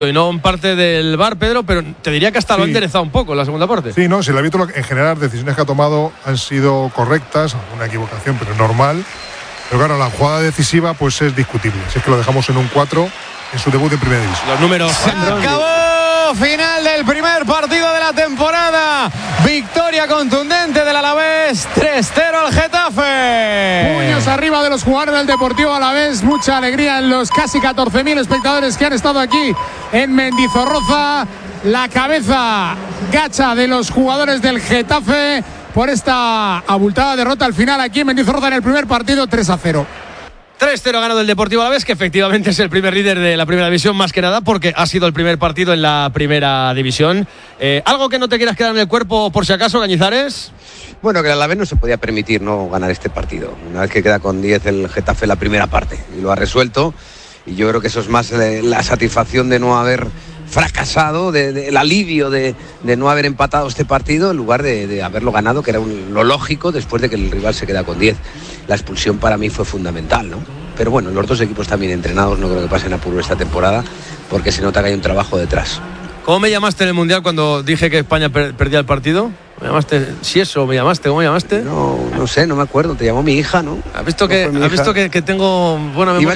y no en parte del VAR, Pedro, pero te diría que hasta lo ha enderezado un poco en la segunda parte. Sí, no, si el árbitro en general las decisiones que ha tomado han sido correctas, alguna equivocación, pero normal. Pero claro, la jugada decisiva pues es discutible. Si es que lo dejamos en un 4 en su debut en Primera División. Los números. Se acabó. Final del primer partido de la temporada. Victoria contundente del Alavés. 3-0 al Getafe. Puños arriba de los jugadores del Deportivo Alavés. Mucha alegría en los casi 14.000 espectadores que han estado aquí en Mendizorroza. La cabeza gacha de los jugadores del Getafe por esta abultada derrota al final aquí en Mendizorroza en el primer partido, 3-0. 3-0 ganado el Deportivo Alavés, que efectivamente es el primer líder de la Primera División, más que nada porque ha sido el primer partido en la Primera División. ¿Algo que no te quieras quedar en el cuerpo por si acaso, Cañizares? Bueno, que el Alavés no se podía permitir no ganar este partido. Una vez que queda con 10 el Getafe en la primera parte y lo ha resuelto, y yo creo que eso es más la satisfacción de no haber fracasado, el alivio de no haber empatado este partido en lugar de haberlo ganado, que era lo lógico después de que el rival se queda con 10. La expulsión para mí fue fundamental, ¿no? Pero bueno, los dos equipos también entrenados, no creo que pasen apuro esta temporada, porque se nota que hay un trabajo detrás. ¿Cómo me llamaste en el Mundial cuando dije que España perdía el partido? ¿Me llamaste? ¿Sí eso? ¿Me llamaste? ¿Cómo me llamaste? No sé, no me acuerdo. Te llamó mi hija, ¿no? ¿Has visto que tengo buena memoria?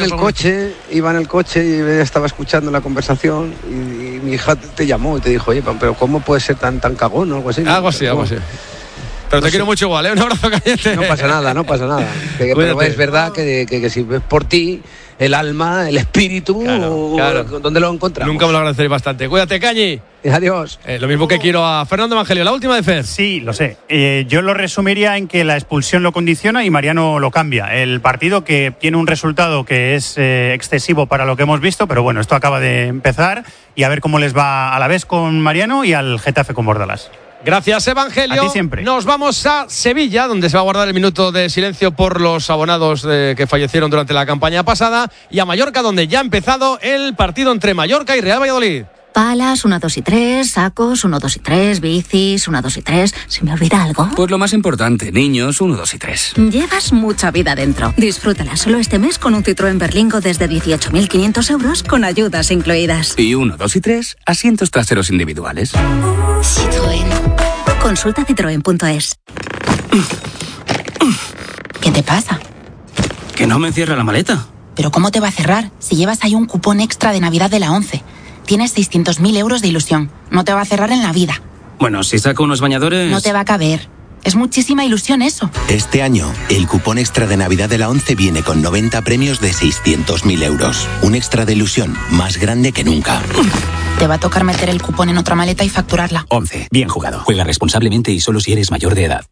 Iba en el coche y estaba escuchando la conversación y mi hija te llamó y te dijo, oye, pero ¿cómo puede ser tan cagón o algo así? Algo así. Pero te quiero mucho igual, ¿eh? Un abrazo caliente. No pasa nada. Pero es verdad que si ves por ti, el alma, el espíritu, claro. ¿Dónde lo encontramos? Nunca me lo agradeceré bastante. Cuídate, Cañi. Adiós. Lo mismo que quiero a Fernando Evangelio. La última de Fer. Sí, lo sé. Yo lo resumiría en que la expulsión lo condiciona y Mariano lo cambia. El partido que tiene un resultado que es excesivo para lo que hemos visto, pero bueno, esto acaba de empezar y a ver cómo les va a la vez con Mariano y al Getafe con Bordalas. Gracias, Evangelio. A ti siempre. Nos vamos a Sevilla, donde se va a guardar el minuto de silencio por los abonados que fallecieron durante la campaña pasada, y a Mallorca, donde ya ha empezado el partido entre Mallorca y Real Valladolid. Palas, 1, 2 y 3, sacos, 1, 2 y 3, bicis, 1, 2 y 3. ¿Se me olvida algo? Pues lo más importante, niños, 1, 2 y 3. Llevas mucha vida dentro. Disfrútala solo este mes con un Citroën Berlingo desde 18.500 euros con ayudas incluidas. Y 1, 2 y 3, asientos traseros individuales. Citroën. Consulta citroen.es. ¿Qué te pasa? Que no me cierra la maleta. ¿Pero cómo te va a cerrar si llevas ahí un cupón extra de Navidad de la 11? Tienes 600.000 euros de ilusión. No te va a cerrar en la vida. Bueno, si saco unos bañadores... No te va a caber. Es muchísima ilusión eso. Este año, el cupón extra de Navidad de la 11 viene con 90 premios de 600.000 euros. Un extra de ilusión más grande que nunca. Te va a tocar meter el cupón en otra maleta y facturarla. 11. Bien jugado. Juega responsablemente y solo si eres mayor de edad.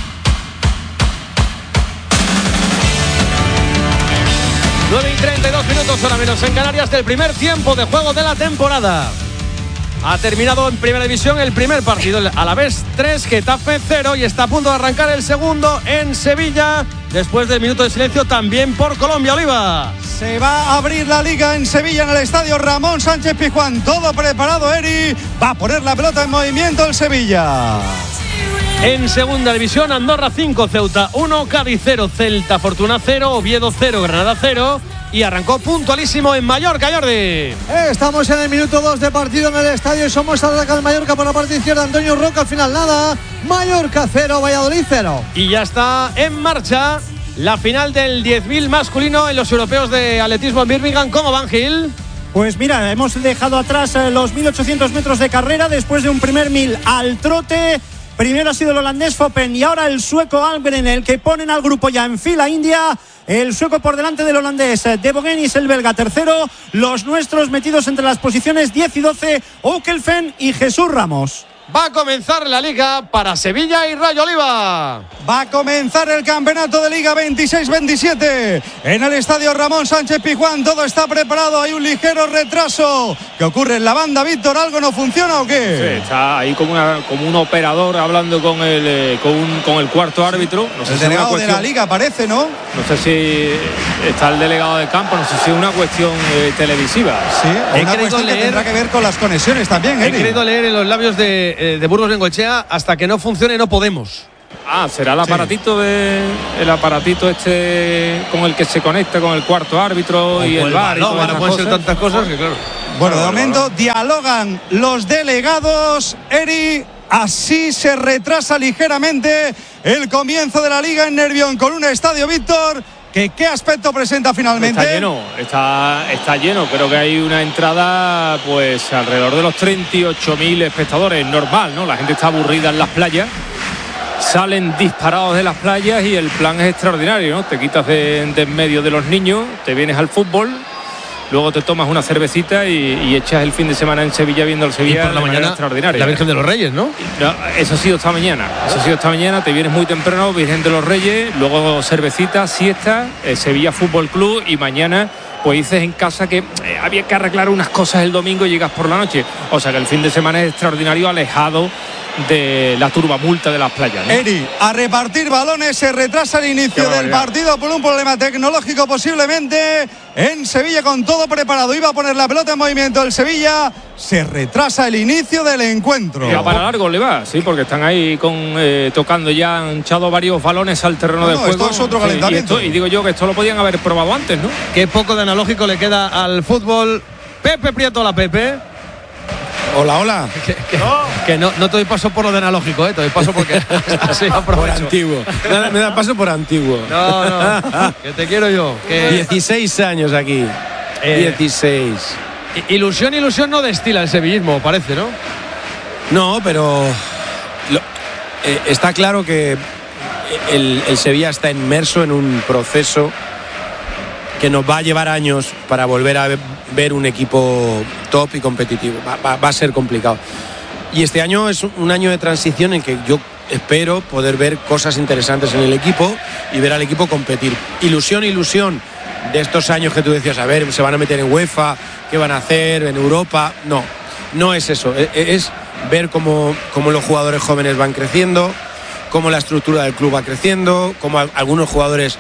Nueve y 32 minutos, hora menos en Canarias, del primer tiempo de juego de la temporada. Ha terminado en Primera División el primer partido, el Alavés 3, Getafe 0, y está a punto de arrancar el segundo en Sevilla, después del minuto de silencio también por Colombia. Oliva. Se va a abrir la liga en Sevilla, en el estadio Ramón Sánchez Pizjuán. Todo preparado, Eri. Va a poner la pelota en movimiento el Sevilla. En Segunda División, Andorra 5, Ceuta 1, Cádiz 0, Celta Fortuna 0, Oviedo 0, Granada 0. Y arrancó puntualísimo en Mallorca, Jordi. Estamos en el minuto 2 de partido en el estadio y somos ataca el Mallorca por la parte izquierda. Antonio Roca, al final nada. Mallorca 0, Valladolid 0. Y ya está en marcha la final del 10.000 masculino en los europeos de atletismo en Birmingham. ¿Cómo van, Gil? Pues mira, hemos dejado atrás los 1.800 metros de carrera después de un primer 1.000 al trote. Primero ha sido el holandés Foppen y ahora el sueco Algren, el que ponen al grupo ya en fila india. El sueco por delante del holandés De Bogenis, el belga tercero. Los nuestros metidos entre las posiciones 10 y 12, Okelfen y Jesús Ramos. Va a comenzar la Liga para Sevilla y Rayo Oliva. Va a comenzar el campeonato de Liga 26-27 en el estadio Ramón Sánchez Pizjuán. Todo está preparado, hay un ligero retraso. ¿Qué ocurre en la banda, Víctor? ¿Algo no funciona o qué? Sí, está ahí como un operador hablando con el cuarto árbitro. No sé el si delegado de la Liga parece, ¿no? No sé si está el delegado de campo, no sé si es una cuestión televisiva. Sí, una cuestión que tendrá que ver con las conexiones también, He querido leer en los labios de Burgos Bengoechea: hasta que no funcione no podemos. será el aparatito el aparatito este con el que se conecta con el cuarto árbitro y el VAR. Ahora pueden ser tantas cosas que claro. Bueno, de momento dialogan los delegados. Eri, así se retrasa ligeramente el comienzo de la Liga en Nervión con un estadio, Víctor, que ¿qué aspecto presenta finalmente? Está lleno. Creo que hay una entrada pues alrededor de los 38.000 espectadores. Normal, ¿no? La gente está aburrida en las playas. Salen disparados de las playas y el plan es extraordinario, ¿no? Te quitas de en medio de los niños, te vienes al fútbol, luego te tomas una cervecita y echas el fin de semana en Sevilla viendo el Sevilla. Y por la mañana extraordinaria. La Virgen de los Reyes, ¿no? Eso ha sido esta mañana. Te vienes muy temprano, Virgen de los Reyes, luego cervecita, siesta, Sevilla Fútbol Club, y mañana pues dices en casa que había que arreglar unas cosas el domingo y llegas por la noche. O sea que el fin de semana es extraordinario, alejado de la turbamulta de las playas, ¿no? Eri, a repartir balones, se retrasa el inicio del partido por un problema tecnológico posiblemente en Sevilla, con todo preparado. Iba a poner la pelota en movimiento el Sevilla, se retrasa el inicio del encuentro. Ya para largo le va, sí, porque están ahí tocando ya, han echado varios balones al terreno del juego. Esto es otro calentamiento. Y digo yo que esto lo podían haber probado antes, ¿no? Qué poco de analógico le queda al fútbol. Pepe Prieto, la Pepe. Hola. Que no te doy paso por lo de analógico, te doy paso porque así por antiguo. Me da paso por antiguo. No, que te quiero yo. 16 años aquí. 16. Ilusión no destila el sevillismo, parece, ¿no? No, pero está claro que el Sevilla está inmerso en un proceso que nos va a llevar años para volver a ver un equipo top y competitivo. Va a ser complicado. Y este año es un año de transición en que yo espero poder ver cosas interesantes en el equipo y ver al equipo competir. Ilusión de estos años que tú decías, a ver, se van a meter en UEFA, ¿qué van a hacer en Europa? No es eso. Es ver cómo los jugadores jóvenes van creciendo, cómo la estructura del club va creciendo, cómo algunos jugadores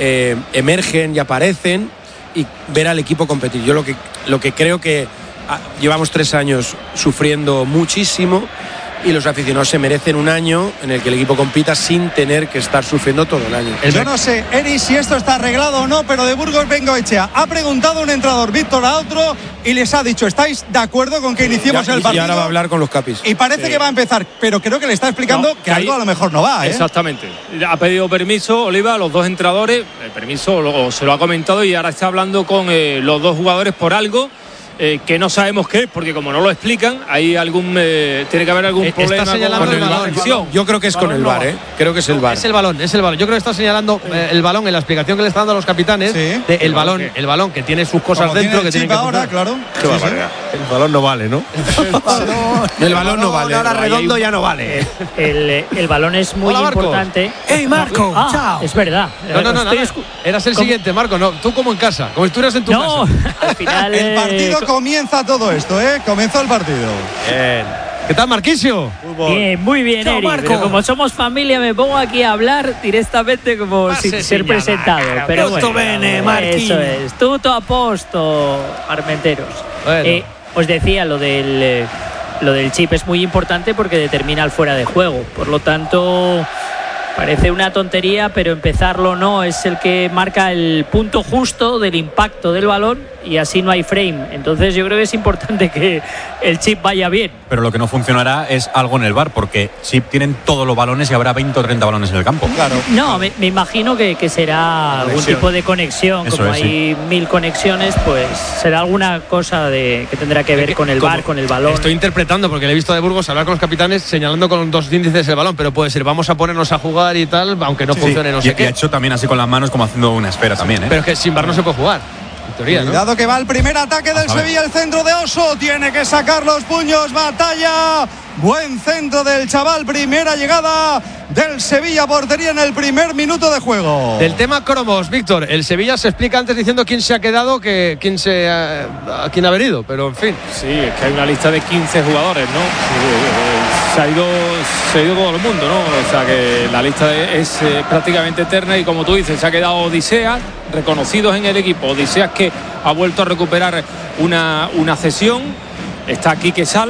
emergen y aparecen, y ver al equipo competir. Yo lo que creo que llevamos 3 años sufriendo muchísimo, y los aficionados se merecen un año en el que el equipo compita sin tener que estar sufriendo todo el año. Yo no sé, Eri, si esto está arreglado o no, pero de Burgos Bengoechea ha preguntado a un entrenador, Víctor, a otro, y les ha dicho, ¿estáis de acuerdo con que iniciemos el partido? Y ahora va a hablar con los capis. Y parece que va a empezar, pero creo que le está explicando que algo a lo mejor no va, ¿eh? Exactamente. Ha pedido permiso, Oliva, a los dos entrenadores, el permiso se lo ha comentado, y ahora está hablando con los dos jugadores por algo que no sabemos qué es, porque como no lo explican, hay tiene que haber algún problema con el balón. Yo creo que es con el VAR, Creo que es el VAR. Es el balón. Yo creo que está señalando el balón en la explicación que le está dando a los capitanes. Sí. El balón que tiene sus cosas como dentro tiene que tienen que ahora, claro. Qué barbaridad. El balón no vale, ¿no? El balón no vale. Ahora redondo ya no vale. El balón es muy importante. ¡Ey, Marco! ¡Chao! Es verdad. No. Eras el siguiente, Marco. No, tú como en casa, como si estuvieras en tu casa. Al final el partido comienza todo esto, comenzó el partido. Bien. ¿Qué tal, Marquisio? Bien, muy bien, Eri. Pero como somos familia, me pongo aquí a hablar directamente como sin ser presentado. Pero bueno, eso es. Tutto a posto, Armenteros. Bueno. Os decía, lo del chip es muy importante porque determina el fuera de juego. Por lo tanto, parece una tontería, pero empezarlo no es el que marca el punto justo del impacto del balón, y así no hay frame. Entonces yo creo que es importante que el chip vaya bien. Pero lo que no funcionará es algo en el VAR, porque chip tienen todos los balones y habrá 20 o 30 balones en el campo. Claro. No, me imagino que será algún tipo de conexión. Eso como hay 1000 conexiones, pues será alguna cosa que tendrá que ver con el VAR, con el balón. Estoy interpretando, porque le he visto a De Burgos hablar con los capitanes señalando con 2 índices el balón, pero puede ser, vamos a ponernos a jugar y tal, aunque no funcione, no sé qué. Y ha hecho también así con las manos, como haciendo una espera también, Pero es que sin VAR no se puede jugar. Teoría, cuidado, ¿no? Que va el primer ataque del Sevilla, el centro de Oso, tiene que sacar los puños, batalla, buen centro del chaval, primera llegada del Sevilla, portería en el primer minuto de juego. Del tema cromos, Víctor, el Sevilla se explica antes diciendo quién se ha quedado, quién ha venido, pero en fin. Sí, es que hay una lista de 15 jugadores, ¿no? Se ha ido todo el mundo, ¿no? O sea que la lista es prácticamente eterna, y como tú dices, se ha quedado Odiseas, reconocidos en el equipo. Odiseas, que ha vuelto a recuperar una cesión. Está Quique Salas,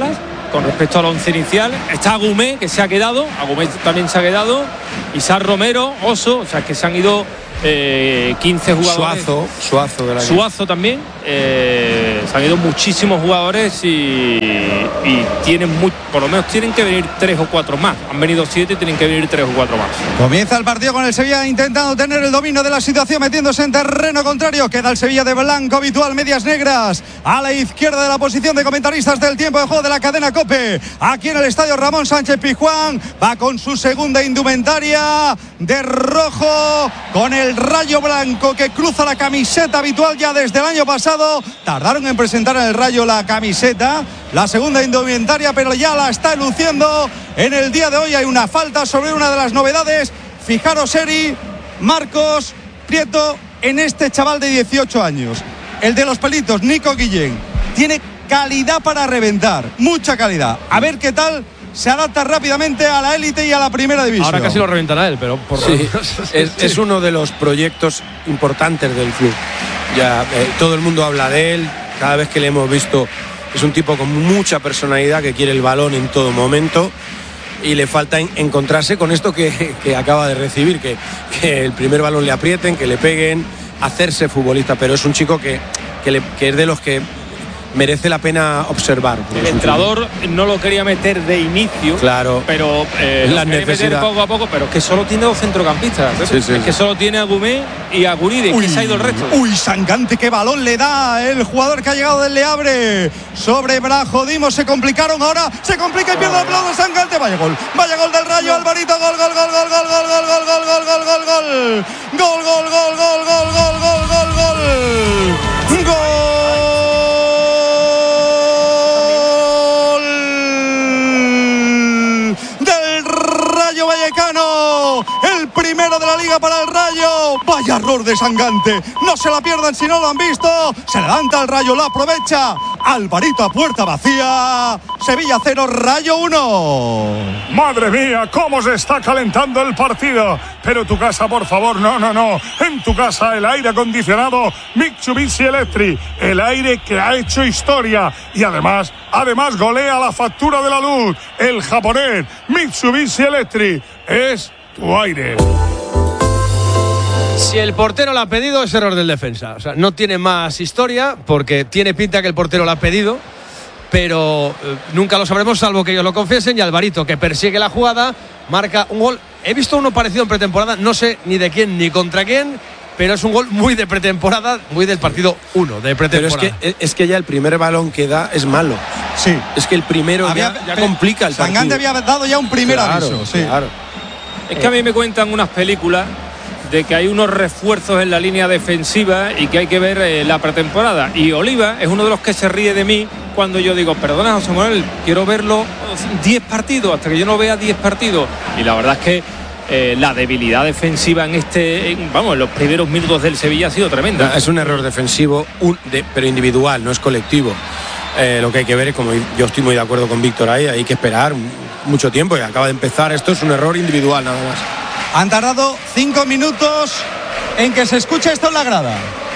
con respecto al once inicial. Está Agumé, que se ha quedado, Agumé también se ha quedado, Isaac Romero, Oso, o sea que se han ido 15 jugadores. Suazo también. Se han ido muchísimos jugadores y tienen por lo menos tienen que venir 3 o 4 más. Han venido 7 y tienen que venir 3 o 4 más. Comienza el partido con el Sevilla intentando tener el dominio de la situación, metiéndose en terreno contrario. Queda el Sevilla de blanco habitual, medias negras, a la izquierda de la posición de comentaristas del tiempo de juego de la cadena COPE. Aquí en el estadio Ramón Sánchez Pizjuán, va con su segunda indumentaria de rojo, con el rayo blanco que cruza la camiseta habitual ya desde el año pasado. Tardaron en presentar en el Rayo la camiseta, la segunda indumentaria, pero ya la está luciendo en el día de hoy. Hay una falta sobre una de las novedades. Fijaros, Eri, Marcos, Prieto, en este chaval de 18 años, el de los pelitos, Nico Guillén. Tiene calidad para reventar, mucha calidad. A ver qué tal se adapta rápidamente a la élite y a la primera división. Ahora casi lo reventará él, pero por sí, es uno de los proyectos importantes del club. Ya todo el mundo habla de él, cada vez que le hemos visto es un tipo con mucha personalidad que quiere el balón en todo momento y le falta encontrarse con esto que acaba de recibir, que el primer balón le aprieten, que le peguen, hacerse futbolista, pero es un chico que es de los que merece la pena observar. El entrenador no lo quería meter de inicio, claro, pero la necesidad poco a poco, pero es que solo tiene 2 centrocampistas. Sí. Es que solo tiene a Gumé y a Guridi, que se ha ido el resto. Uy, Sangante, qué balón le da el jugador que ha llegado del Le Havre sobre Brachodimo. Se complicaron, ahora se complica y pierde el pelotón de Sangante. Vaya gol del Rayo, Alvarito, gol. Vallecano, el primero de la liga para el Rayo. Vaya error de Sangante, no se la pierdan si no lo han visto. Se levanta el Rayo, la aprovecha Alvarito a puerta vacía. Sevilla 0, Rayo 1. Madre mía, cómo se está calentando el partido. Pero tu casa, por favor, no. En tu casa el aire acondicionado Mitsubishi Electric, el aire que ha hecho historia y además golea la factura de la luz. El japonés Mitsubishi Electric es tu aire. Si el portero lo ha pedido, es error del defensa. O sea, no tiene más historia porque tiene pinta que el portero lo ha pedido, pero nunca lo sabremos salvo que ellos lo confiesen. Y Alvarito, que persigue la jugada, marca un gol. He visto uno parecido en pretemporada, no sé ni de quién ni contra quién, pero es un gol muy de pretemporada, muy del partido 1 de pretemporada. Pero es que ya el primer balón que da es malo. Sí. Es que el primero ya complica el partido. Sangante había dado ya un primer aviso. Sí. Claro. Es que a mí me cuentan unas películas de que hay unos refuerzos en la línea defensiva y que hay que ver la pretemporada. Y Oliva es uno de los que se ríe de mí cuando yo digo, perdona José Manuel, quiero verlo 10 partidos, hasta que yo no vea 10 partidos. Y la verdad es que la debilidad defensiva en los primeros minutos del Sevilla ha sido tremenda. Es un error defensivo, pero individual, no es colectivo. Lo que hay que ver es, como yo estoy muy de acuerdo con Víctor ahí, hay que esperar mucho tiempo y acaba de empezar. Esto es un error individual nada más. Han tardado 5 minutos en que se escuche esto en la grada.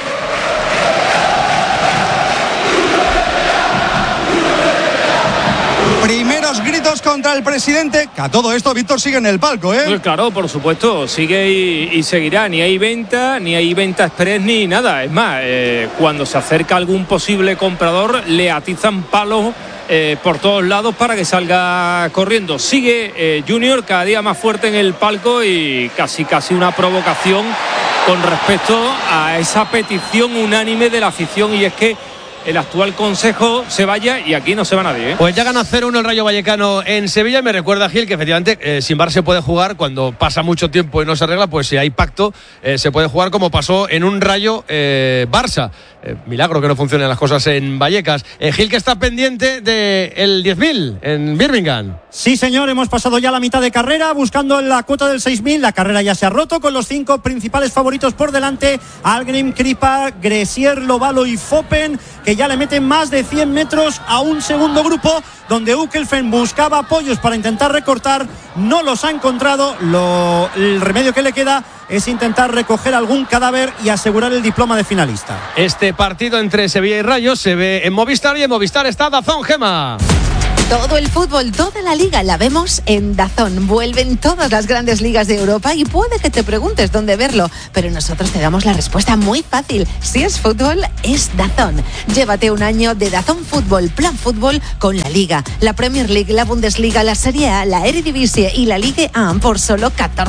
Primeros gritos contra el presidente, que a todo esto Víctor sigue en el palco, ¿eh? Pues claro, por supuesto, sigue y seguirá. Ni hay venta express ni nada. Es más, cuando se acerca algún posible comprador, le atizan palos por todos lados para que salga corriendo. Sigue Junior cada día más fuerte en el palco y casi una provocación con respecto a esa petición unánime de la afición, y es que el actual consejo se vaya y aquí no se va nadie, ¿eh? Pues ya gana 0-1 el Rayo Vallecano en Sevilla. Y me recuerda, Gil, que efectivamente sin VAR se puede jugar. Cuando pasa mucho tiempo y no se arregla, pues si hay pacto se puede jugar, como pasó en un Rayo Barça. Milagro que no funcionen las cosas en Vallecas. Gil, que está pendiente del 10.000 en Birmingham. Sí, señor, hemos pasado ya la mitad de carrera buscando la cuota del 6.000. La carrera ya se ha roto con los 5 principales favoritos por delante: Algrim, Kripa, Gresier, Lovalo y Fopen, que ya le meten más de 100 metros a un segundo grupo donde Ukelfen buscaba apoyos para intentar recortar, no los ha encontrado. El remedio que le queda es intentar recoger algún cadáver y asegurar el diploma de finalista. Este partido entre Sevilla y Rayo se ve en Movistar, y en Movistar está DAZN, Gema. Todo el fútbol, toda la liga la vemos en DAZN. Vuelven todas las grandes ligas de Europa y puede que te preguntes dónde verlo, pero nosotros te damos la respuesta muy fácil. Si es fútbol, es DAZN. Llévate un año de DAZN Fútbol, Plan Fútbol con la Liga, la Premier League, la Bundesliga, la Serie A, la Eredivisie y la Ligue 1 por solo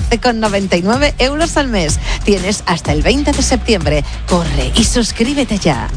14,99 € al mes. Tienes hasta el 20 de septiembre. Corre y suscríbete ya.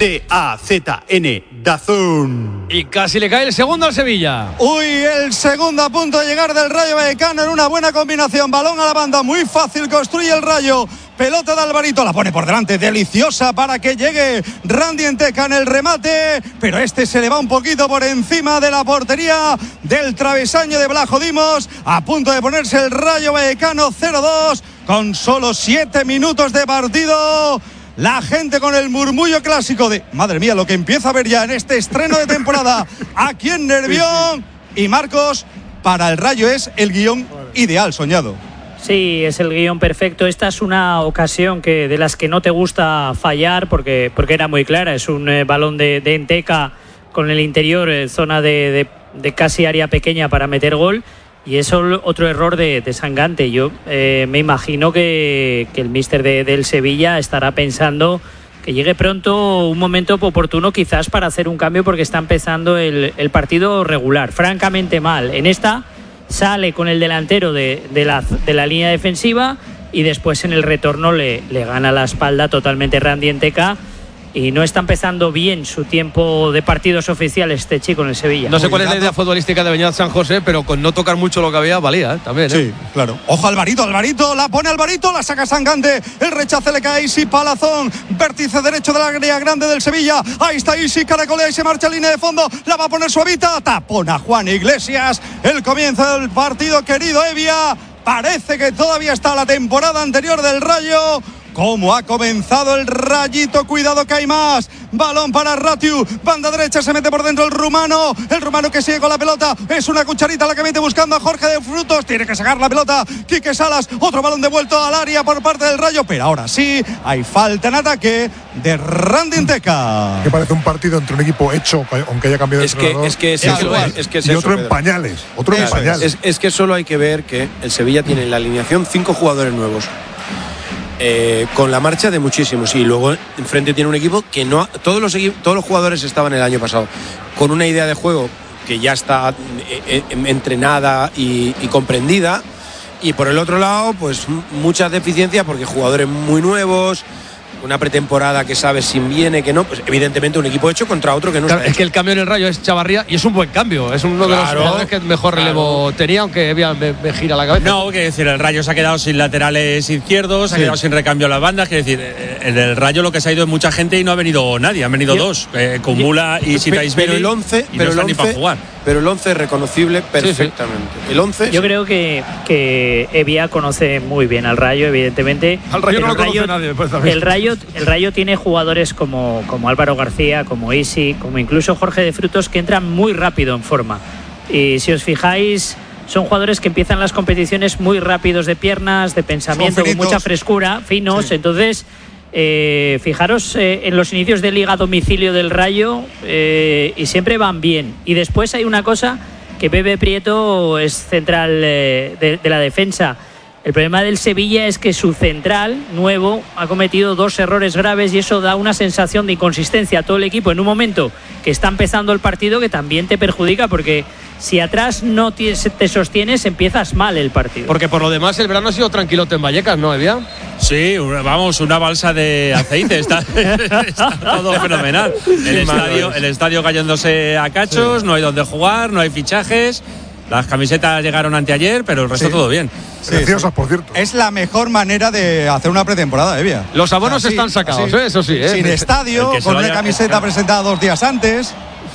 DAZN, DAZN. Y casi le cae el segundo al Sevilla. Uy, el segundo a punto de llegar del Rayo Vallecano en una buena combinación. Balón a la banda, muy fácil, construye el Rayo. Pelota de Alvarito, la pone por delante, deliciosa para que llegue Randy Enteca en el remate, pero este se le va un poquito por encima de la portería del travesaño de Blajo Dimos. A punto de ponerse el Rayo Vallecano 0-2 con solo 7 minutos de partido. La gente con el murmullo clásico de madre mía, lo que empieza a ver ya en este estreno de temporada aquí en Nervión. Y Marcos, para el Rayo es el guión ideal, soñado. Sí, es el guión perfecto. Esta es una ocasión de las que no te gusta fallar porque era muy clara. Es un balón de Enteca con el interior, zona de casi área pequeña para meter gol. Y es otro error de Sangante. Yo me imagino que el míster del Sevilla estará pensando que llegue pronto un momento oportuno quizás para hacer un cambio, porque está empezando el partido regular, francamente mal. En esta sale con el delantero de la línea defensiva y después en el retorno le gana la espalda totalmente Randy Enteca. Y no está empezando bien su tiempo de partidos oficiales este chico en el Sevilla. No sé cuál es la idea futbolística de Beñat San José, pero con no tocar mucho lo que había, valía, también. Sí, claro. Ojo Alvarito, la pone Alvarito, la saca Sangante, el rechace le cae a Isi Palazón, vértice derecho de la área grande del Sevilla. Ahí está Isi, caracolea y se marcha a línea de fondo, la va a poner suavita, tapona Juan Iglesias. El comienzo del partido, querido Evia. Parece que todavía está la temporada anterior del Rayo. ¿Cómo ha comenzado el Rayito? Cuidado que hay más. Balón para Ratiu. Banda derecha, se mete por dentro el rumano. El rumano que sigue con la pelota. Es una cucharita la que mete buscando a Jorge de Frutos. Tiene que sacar la pelota Quique Salas. Otro balón devuelto al área por parte del Rayo. Pero ahora sí, hay falta en ataque de Randy Enteca. Que parece un partido entre un equipo hecho, aunque haya cambiado de entrenador. Es que y otro en pañales. Es que solo hay que ver que el Sevilla tiene en la alineación 5 jugadores nuevos. Con la marcha de muchísimos, y luego enfrente tiene un equipo que todos los jugadores estaban el año pasado con una idea de juego que ya está entrenada y comprendida, y por el otro lado pues muchas deficiencias porque jugadores muy nuevos, una pretemporada que sabes si viene, que no, pues evidentemente un equipo hecho contra otro que no está hecho. Es que el cambio en el Rayo es Chavarría y es un buen cambio, es uno de los jugadores que mejor relevo tenía, aunque me gira la cabeza. No, que decir, el Rayo se ha quedado sin laterales izquierdos, se ha quedado sin recambio a las bandas, que decir, en el Rayo lo que se ha ido es mucha gente y no ha venido nadie, han venido dos, con Mula y Sitais-Beli, pero el 11 no están ni para jugar. Pero el 11 es reconocible perfectamente. Sí. El 11. Yo creo que Evia conoce muy bien al Rayo, evidentemente. Al Rayo no lo conoce nadie. Pues, el Rayo tiene jugadores como Álvaro García, como Isi, como incluso Jorge de Frutos, que entran muy rápido en forma. Y si os fijáis, son jugadores que empiezan las competiciones muy rápidos de piernas, de pensamiento, con mucha frescura, finos. Sí. Entonces, fijaros en los inicios de liga a domicilio del Rayo, y siempre van bien. Y después hay una cosa, que Pepe Prieto es central de la defensa. El problema del Sevilla es que su central nuevo ha cometido 2 errores graves, y eso da una sensación de inconsistencia a todo el equipo en un momento que está empezando el partido, que también te perjudica, porque si atrás no te sostienes, empiezas mal el partido. Porque por lo demás el verano ha sido tranquilote en Vallecas, ¿no, Evia? Sí, vamos, una balsa de aceite, está todo fenomenal. El estadio cayéndose a cachos, no hay donde jugar, no hay fichajes. Las camisetas llegaron anteayer, pero el resto todo bien. Preciosas, por cierto. Es la mejor manera de hacer una pretemporada, Evia. Los abonos están sacados, eso sí. Sin estadio, con una camiseta presentada 2 días antes.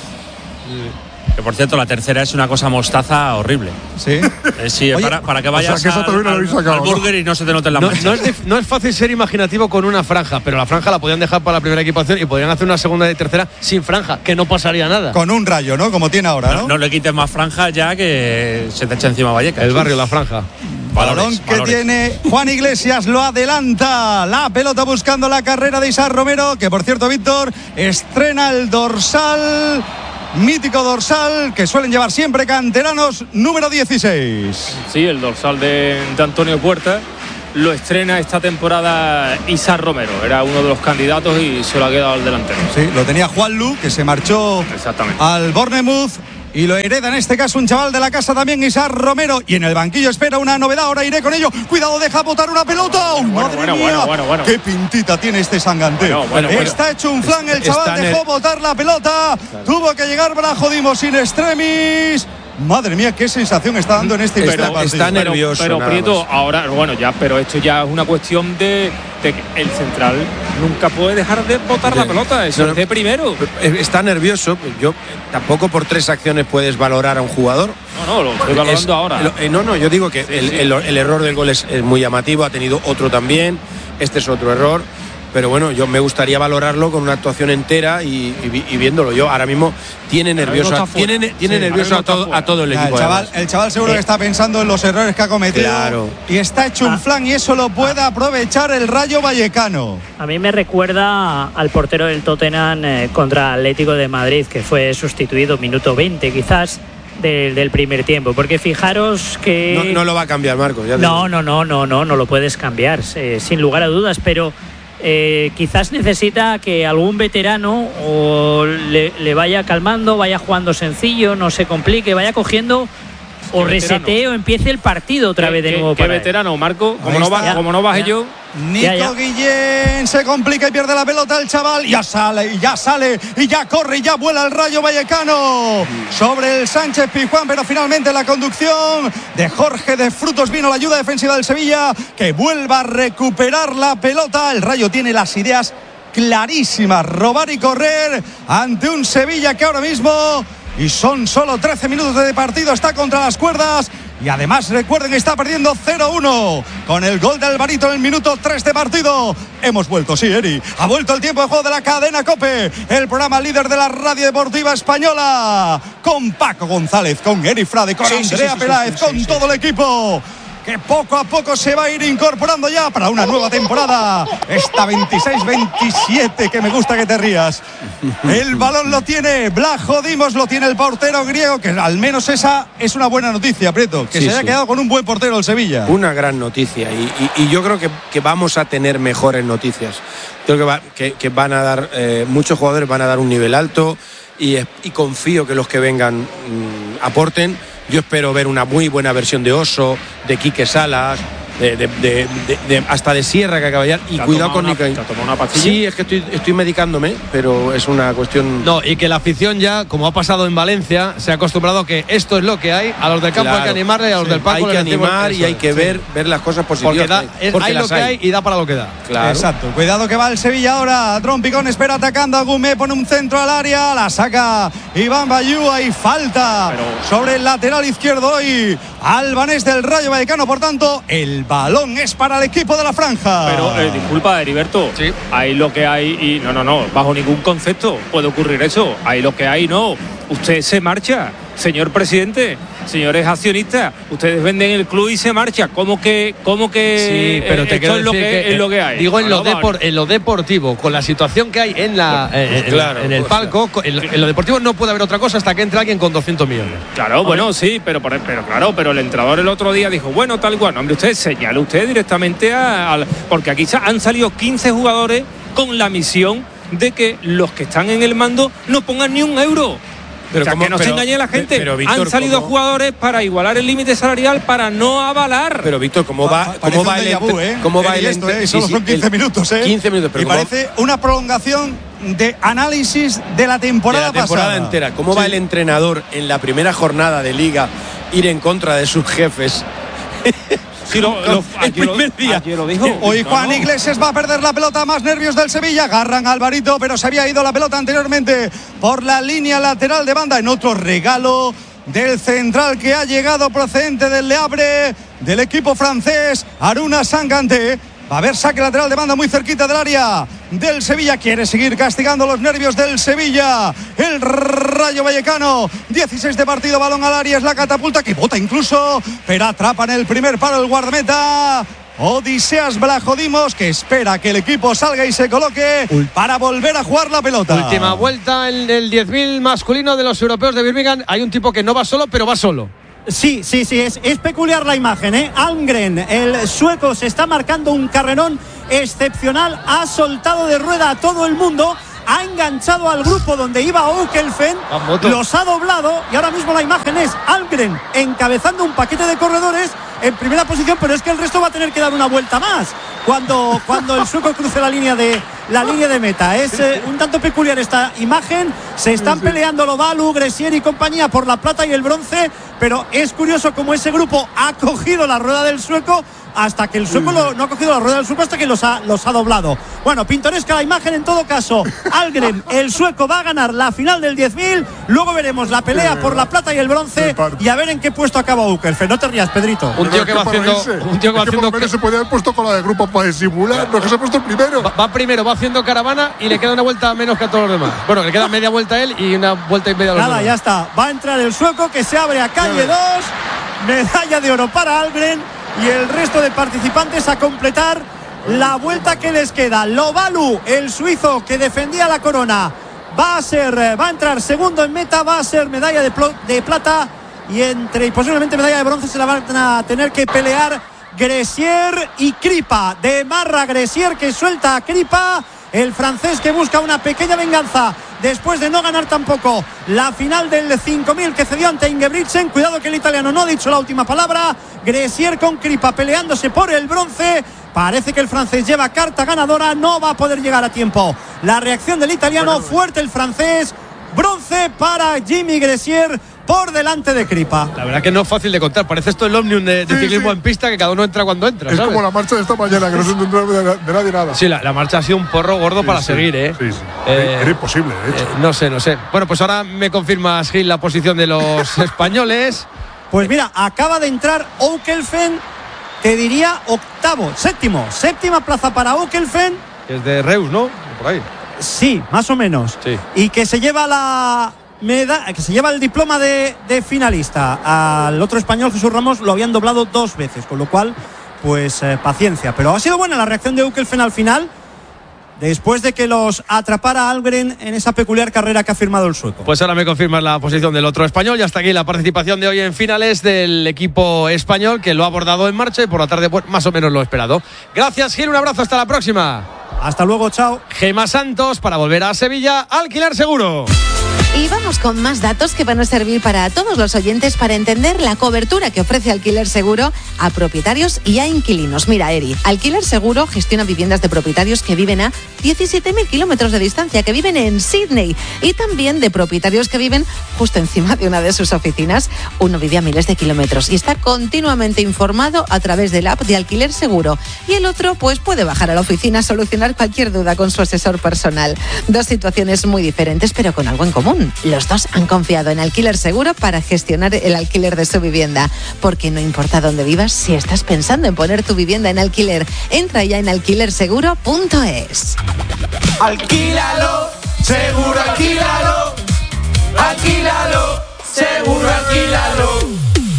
Que por cierto, la tercera es una cosa mostaza horrible. Sí. Sí, oye, para que vayas al burger y no se te noten las manchas. No es fácil ser imaginativo con una franja, pero la franja la podían dejar para la primera equipación y podrían hacer una segunda y tercera sin franja, que no pasaría nada. Con un Rayo, ¿no? Como tiene ahora, ¿no? No le quites más franja ya, que se te echa encima Vallecas. El barrio, la franja. Balón que tiene Juan Iglesias, lo adelanta. La pelota buscando la carrera de Isaac Romero, que por cierto, Víctor, estrena el dorsal mítico dorsal que suelen llevar siempre canteranos, número 16. Sí, el dorsal de Antonio Puerta lo estrena esta temporada Isaac Romero. Era uno de los candidatos y se lo ha quedado al delantero. Sí, lo tenía Juanlu, que se marchó al Bournemouth. Y lo hereda en este caso un chaval de la casa también, Isaac Romero. Y en el banquillo espera una novedad, ahora iré con ello. Cuidado, deja botar una pelota. ¡Madre mía! ¡Qué pintita tiene este Sanganté! Está hecho un flan, el chaval dejó botar la pelota. Tuvo que llegar Brajo Dimos in extremis. Madre mía, qué sensación está dando en este partido. Está nervioso. Pero Prieto, ahora, pero esto ya es una cuestión de que el central nunca puede dejar de botar la pelota. Eso es de primero. Está nervioso. Yo tampoco por 3 acciones puedes valorar a un jugador. No, lo estoy valorando ahora. Yo digo que el error del gol es muy llamativo. Ha tenido otro también. Este es otro error. Pero bueno, yo me gustaría valorarlo con una actuación entera y viéndolo. Yo ahora mismo tiene nervioso a todo el equipo. El chaval seguro que está pensando en los errores que ha cometido. Claro. Y está hecho un flan y eso lo puede aprovechar el Rayo Vallecano. A mí me recuerda al portero del Tottenham contra Atlético de Madrid, que fue sustituido minuto 20 quizás del primer tiempo, porque fijaros que no lo va a cambiar, Marcos. No lo puedes cambiar, sin lugar a dudas, pero quizás necesita que algún veterano le vaya calmando, vaya jugando sencillo, no se complique, vaya cogiendo o resetee o empiece el partido otra vez de nuevo. ¿Qué veterano, Marco? Como no baje yo. Nico Guillén se complica y pierde la pelota el chaval. Ya sale, y ya corre y ya vuela el Rayo Vallecano sobre el Sánchez Pizjuán, pero finalmente la conducción de Jorge de Frutos vino la ayuda defensiva del Sevilla, que vuelva a recuperar la pelota. El Rayo tiene las ideas clarísimas, robar y correr ante un Sevilla que ahora mismo, y son solo 13 minutos de partido, está contra las cuerdas. Y además recuerden que está perdiendo 0-1 con el gol de Alvarito en el minuto 3 de partido. Hemos vuelto, sí, Eri. Ha vuelto el tiempo de juego de la cadena COPE, el programa líder de la radio deportiva española. Con Paco González, con Eri Frade, con Andrea Peláez, con todo el equipo, que poco a poco se va a ir incorporando ya para una nueva temporada. Esta 26-27, que me gusta que te rías. El balón lo tiene Blajo Dimos, lo tiene el portero griego, que al menos esa es una buena noticia, Prieto, que se haya quedado con un buen portero el Sevilla. Una gran noticia, y yo creo que vamos a tener mejores noticias. Creo que van a dar, muchos jugadores van a dar un nivel alto, y confío que los que vengan aporten. Yo espero ver una muy buena versión de Oso, de Quique Salas, hasta de Sierra, que acaba de llegar. Y cuidado con Nico. ¿Te ha tomado una pastilla? Sí, es que estoy medicándome, pero es una cuestión. No, y que la afición ya, como ha pasado en Valencia, se ha acostumbrado a que esto es lo que hay. A los del campo hay que animarle, y a los del palco hay que animar y hay que ver las cosas positivas. Porque hay lo que hay y da para lo que da. Claro. Exacto. Cuidado que va el Sevilla ahora. Trompicón espera atacando a Gumé, pone un centro al área, la saca Iván Bayú, hay falta sobre el lateral izquierdo y albanés del Rayo Vallecano. Por tanto, el balón es para el equipo de la franja. Pero disculpa, Heriberto, ahí lo que hay, y no, bajo ningún concepto puede ocurrir eso. Ahí lo que hay, no. Usted se marcha, señor presidente, señores accionistas, ustedes venden el club y se marcha. ¿Cómo que sí, pero te quiero decir es lo que hay? Digo, en lo deportivo, con la situación que hay en el palco, en lo deportivo no puede haber otra cosa hasta que entre alguien con 200 millones. Claro, bueno, sí, pero el entrenador el otro día dijo, bueno, tal cual. No, hombre, usted señale directamente porque aquí han salido 15 jugadores con la misión de que los que están en el mando no pongan ni un euro. Que no se engañe la gente. Pero, Víctor, han salido jugadores para igualar el límite salarial, para no avalar. Pero Víctor, ¿cómo va el solo son 15 minutos, 15 minutos, pero y parece una prolongación de análisis de la temporada pasada entera. ¿Cómo va el entrenador en la primera jornada de Liga ir en contra de sus jefes? Sí, el primer día. Lo dijo. Hoy Juan Iglesias va a perder la pelota, más nervios del Sevilla. Agarran a Alvarito, pero se había ido la pelota anteriormente por la línea lateral de banda en otro regalo del central que ha llegado procedente del Le Havre, del equipo francés, Aruna Sanganté. Va a haber saque lateral de banda muy cerquita del área del Sevilla. Quiere seguir castigando los nervios del Sevilla el Rayo Vallecano. 16 de partido, balón al área, es la catapulta que bota incluso, pero atrapa en el primer palo el guardameta Odiseas Blajodimos, que espera que el equipo salga y se coloque para volver a jugar la pelota. Última vuelta en el 10.000 masculino de los europeos de Birmingham. Hay un tipo que no va solo, pero va solo. Sí, es peculiar la imagen, ¿eh? Almgren, el sueco, se está marcando un carrerón excepcional, ha soltado de rueda a todo el mundo, ha enganchado al grupo donde iba Okelfen, los ha doblado y ahora mismo la imagen es Almgren encabezando un paquete de corredores en primera posición, pero es que el resto va a tener que dar una vuelta más cuando el sueco cruce la línea de meta. Es un tanto peculiar esta imagen. Se están peleando Lobalu, Gressier y compañía por la plata y el bronce, pero es curioso cómo ese grupo ha cogido la rueda del sueco hasta que el sueco no ha cogido la rueda del sueco hasta que los ha doblado. Bueno, pintoresca la imagen en todo caso. Almgren, el sueco, va a ganar la final del 10.000. Luego veremos la pelea por la plata y el bronce y a ver en qué puesto acaba Okelfen. No te rías, Pedrito. Un tío que va haciendo que se podía haber puesto con la del grupo para disimular, no, que se ha puesto el primero. Va primero, va haciendo caravana y le queda una vuelta menos que a todos los demás. Bueno, le queda media vuelta a él y una vuelta y media a los demás. Nada, ya está. Va a entrar el sueco, que se abre a calle 2. Medalla de oro para Almgren y el resto de participantes a completar la vuelta que les queda. Lobalu, el suizo que defendía la corona, va a entrar segundo en meta, va a ser medalla de plata y posiblemente medalla de bronce se la van a tener que pelear Gressier y Kripa. De marra Gressier, que suelta a Kripa, el francés que busca una pequeña venganza después de no ganar tampoco la final del 5.000 que cedió ante Ingebrigtsen. Cuidado que el italiano no ha dicho la última palabra. Gressier con Kripa peleándose por el bronce. Parece que el francés lleva carta ganadora, no va a poder llegar a tiempo. La reacción del italiano, fuerte el francés. Bronce para Jimmy Gressier por delante de Kripa. La verdad que no es fácil de contar. Parece esto el ómnium de ciclismo en pista, que cada uno entra cuando entra. Es ¿sabes? como la marcha de esta mañana, que no se entendió de nadie nada. Sí, la marcha ha sido un porro gordo para seguir, ¿eh? Sí. Era imposible, de hecho. No sé. Bueno, pues ahora me confirmas, Gil, la posición de los españoles. Pues mira, acaba de entrar Okelfen, te diría séptima plaza para Okelfen. Es de Reus, ¿no? Por ahí. Sí, más o menos. Sí. Y que se lleva que se lleva el diploma de finalista. Al otro español, Jesús Ramos, lo habían doblado 2 veces, con lo cual, pues paciencia. Pero ha sido buena la reacción de Okelfen al final, después de que los atrapara Almgren en esa peculiar carrera que ha firmado el sueco. Pues ahora me confirmas la posición del otro español. Y hasta aquí la participación de hoy en finales del equipo español, que lo ha abordado en marcha y por la tarde, pues, más o menos lo esperado. Gracias, Gil, un abrazo, hasta la próxima. Hasta luego, chao. Gema Santos, para volver a Sevilla, Alquiler Seguro. Y vamos con más datos que van a servir para todos los oyentes para entender la cobertura que ofrece Alquiler Seguro a propietarios y a inquilinos. Mira, Eri, Alquiler Seguro gestiona viviendas de propietarios que viven a 17.000 kilómetros de distancia, que viven en Sydney, y también de propietarios que viven justo encima de una de sus oficinas. Uno vive a miles de kilómetros y está continuamente informado a través de la app de Alquiler Seguro. Y el otro, pues, puede bajar a la oficina a solucionar cualquier duda con su asesor personal. 2 situaciones muy diferentes, pero con algo en común. Los dos han confiado en Alquiler Seguro para gestionar el alquiler de su vivienda. Porque no importa dónde vivas, si estás pensando en poner tu vivienda en alquiler, entra ya en alquilerseguro.es. Alquílalo, seguro alquílalo. Alquílalo, seguro alquílalo.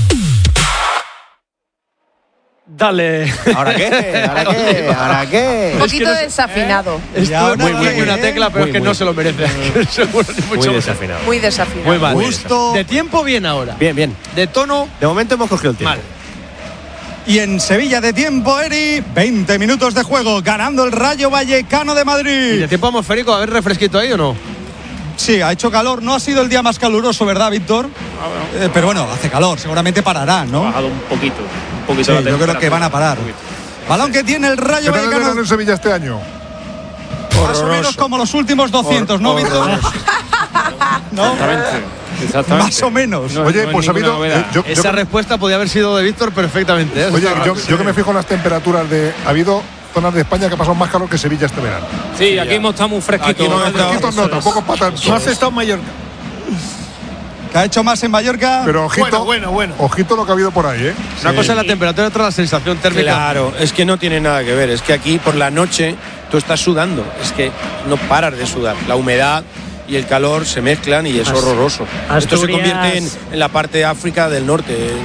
Dale. ¿Ahora qué? Un poquito desafinado. Esto muy una tecla, pero es que no se lo merece. Seguro, ni mucho muy desafinado. Muy desafinado. Muy mal. Justo. De tiempo, bien ahora. Bien. De tono. De momento hemos cogido el tiempo. Mal. Y en Sevilla de tiempo, Eri, 20 minutos de juego, ganando el Rayo Vallecano de Madrid. ¿Y de tiempo atmosférico? A ver, refresquito ahí o no. Sí, ha hecho calor. No ha sido el día más caluroso, ¿verdad, Víctor? Pero bueno, hace calor. Seguramente parará, ¿no? Ha bajado un poquito Sí, yo creo que van a parar. Balón que tiene el Rayo ¿Qué tal el Vallecano verano en Sevilla este año? Más o menos como los últimos 200, ¿no, Víctor? ¿No? Exactamente. Más o menos. Oye, pues ha habido. Esa respuesta podía haber sido de Víctor perfectamente. ¿eh? Oye, yo que me fijo en las temperaturas ha habido zonas de España que ha pasado más calor que Sevilla este verano. Sí, aquí hemos estado muy fresquitos. No, tampoco para tanto. No has estado en Mallorca. Que ha hecho más en Mallorca. Pero ojito, bueno. Ojito lo que ha habido por ahí, ¿eh? Una cosa es la temperatura, otra la sensación térmica. Claro, es que no tiene nada que ver. Es que aquí por la noche tú estás sudando. Es que no paras de sudar. La humedad y el calor se mezclan y es horroroso. Esto se convierte en la parte de África del norte.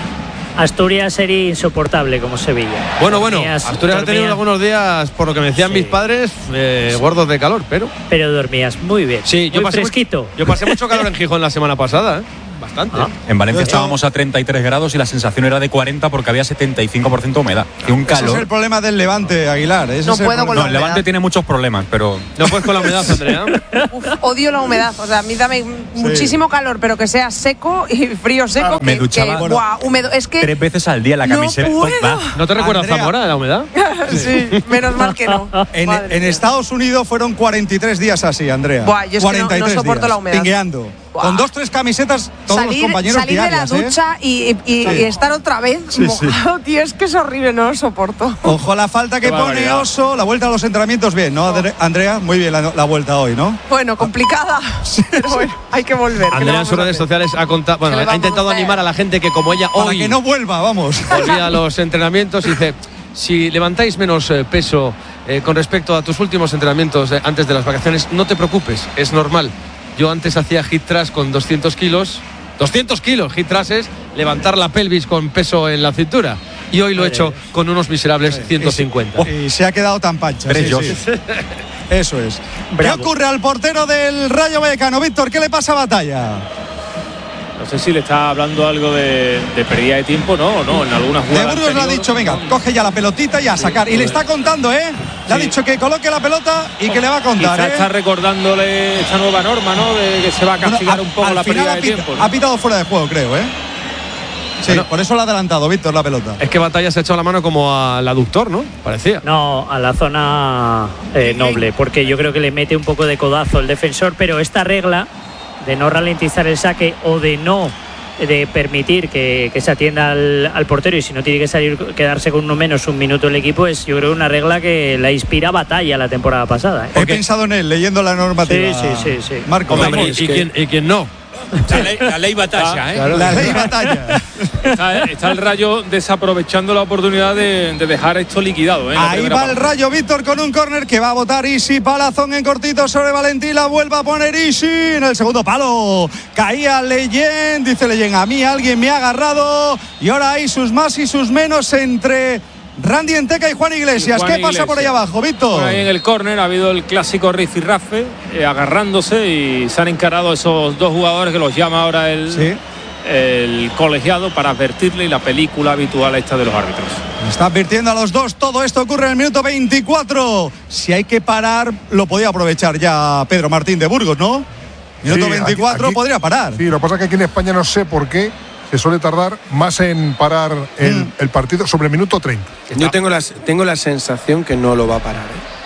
Asturias sería insoportable como Sevilla. Bueno, Asturias ha tenido algunos días, por lo que me decían mis padres, gordos de calor, pero dormías muy bien. Sí, muy fresquito. Yo pasé mucho calor en Gijón la semana pasada, ¿eh? Bastante. En Valencia estábamos a 33 grados y la sensación era de 40 porque había 75% de humedad. Y un calor. Ese es el problema del Levante, Aguilar. No puedo con la humedad. El Levante tiene muchos problemas, pero... No puedes con la humedad, Andrea. Odio la humedad. O sea, a mí dame muchísimo calor, pero que sea seco y frío seco. Me duchaba húmedo. Es que 3 veces al día la camiseta. ¿No te recuerdas Zamora de la humedad? Sí, menos mal que no. En Estados Unidos fueron 43 días así, Andrea. Yo es 43 que no soporto la humedad. Pingueando. Con 2-3 camisetas, todos los compañeros salir diarias, de la ducha y estar otra vez mojado, tío, es que es horrible, no lo soporto. Ojo la falta que pone Oso, la vuelta a los entrenamientos bien, ¿no, Andrea? Muy bien la vuelta hoy, ¿no? Bueno, complicada, pero bueno, hay que volver. Andrea en sus redes sociales ha intentado animar a la gente que como ella hoy... Para que no vuelva, vamos. Volvía a los entrenamientos y dice, si levantáis menos peso con respecto a tus últimos entrenamientos antes de las vacaciones, no te preocupes, es normal. Yo antes hacía hit thrust con 200 kilos. 200 kilos, hit thrust es levantar la pelvis con peso en la cintura. Y hoy lo he hecho con unos miserables 150. Y se ha quedado tan pancha. Eso es. Bravo. ¿Qué ocurre al portero del Rayo Vallecano? Víctor, ¿qué le pasa a Batalla? No sé si le está hablando algo de pérdida de tiempo, ¿no? No, en algunas jugadas. De Burgos le ha dicho, venga, coge ya la pelotita y a sacar. Y le está contando, ¿eh? Le ha dicho que coloque la pelota y que le va a contar. Quizá está recordándole esta nueva norma, ¿no? De que se va a castigar un poco la pérdida de tiempo, ¿no? Ha pitado fuera de juego, creo, ¿eh? Sí, por eso lo ha adelantado Víctor la pelota. Es que Batalla se ha echado la mano como al aductor, ¿no? Parecía. No, a la zona noble, porque yo creo que le mete un poco de codazo el defensor, pero esta regla de no ralentizar el saque o de no permitir que se atienda al portero, y si no tiene que salir, quedarse con uno menos un minuto el equipo, es yo creo una regla que la inspira Batalla la temporada pasada, ¿eh? He pensado en él leyendo la normativa. Sí. Marco, ¿y quién no? La ley Batalla, ¿eh? Claro. La ley Batalla. Está el Rayo desaprovechando la oportunidad de dejar esto liquidado, ¿eh? Ahí va el Rayo, Víctor, con un córner que va a botar Isi. Palazón en cortito sobre Valentín. La vuelve a poner Isi en el segundo palo. Caía Leyen. Dice Leyen, a mí alguien me ha agarrado. Y ahora hay sus más y sus menos entre Randy Enteca y Juan Iglesias. ¿Qué pasa por ahí abajo, Víctor? Por ahí en el córner ha habido el clásico rifirrafe, agarrándose, y se han encarado esos dos jugadores que los llama ahora el colegiado para advertirle, y la película habitual esta de los árbitros. Está advirtiendo a los dos. Todo esto ocurre en el minuto 24. Si hay que parar, lo podía aprovechar ya Pedro Martín de Burgos, ¿no? Minuto 24 aquí podría parar. Sí, lo que pasa es que aquí en España no sé por qué se suele tardar más en parar el partido sobre el minuto 30. Yo tengo la sensación que no lo va a parar,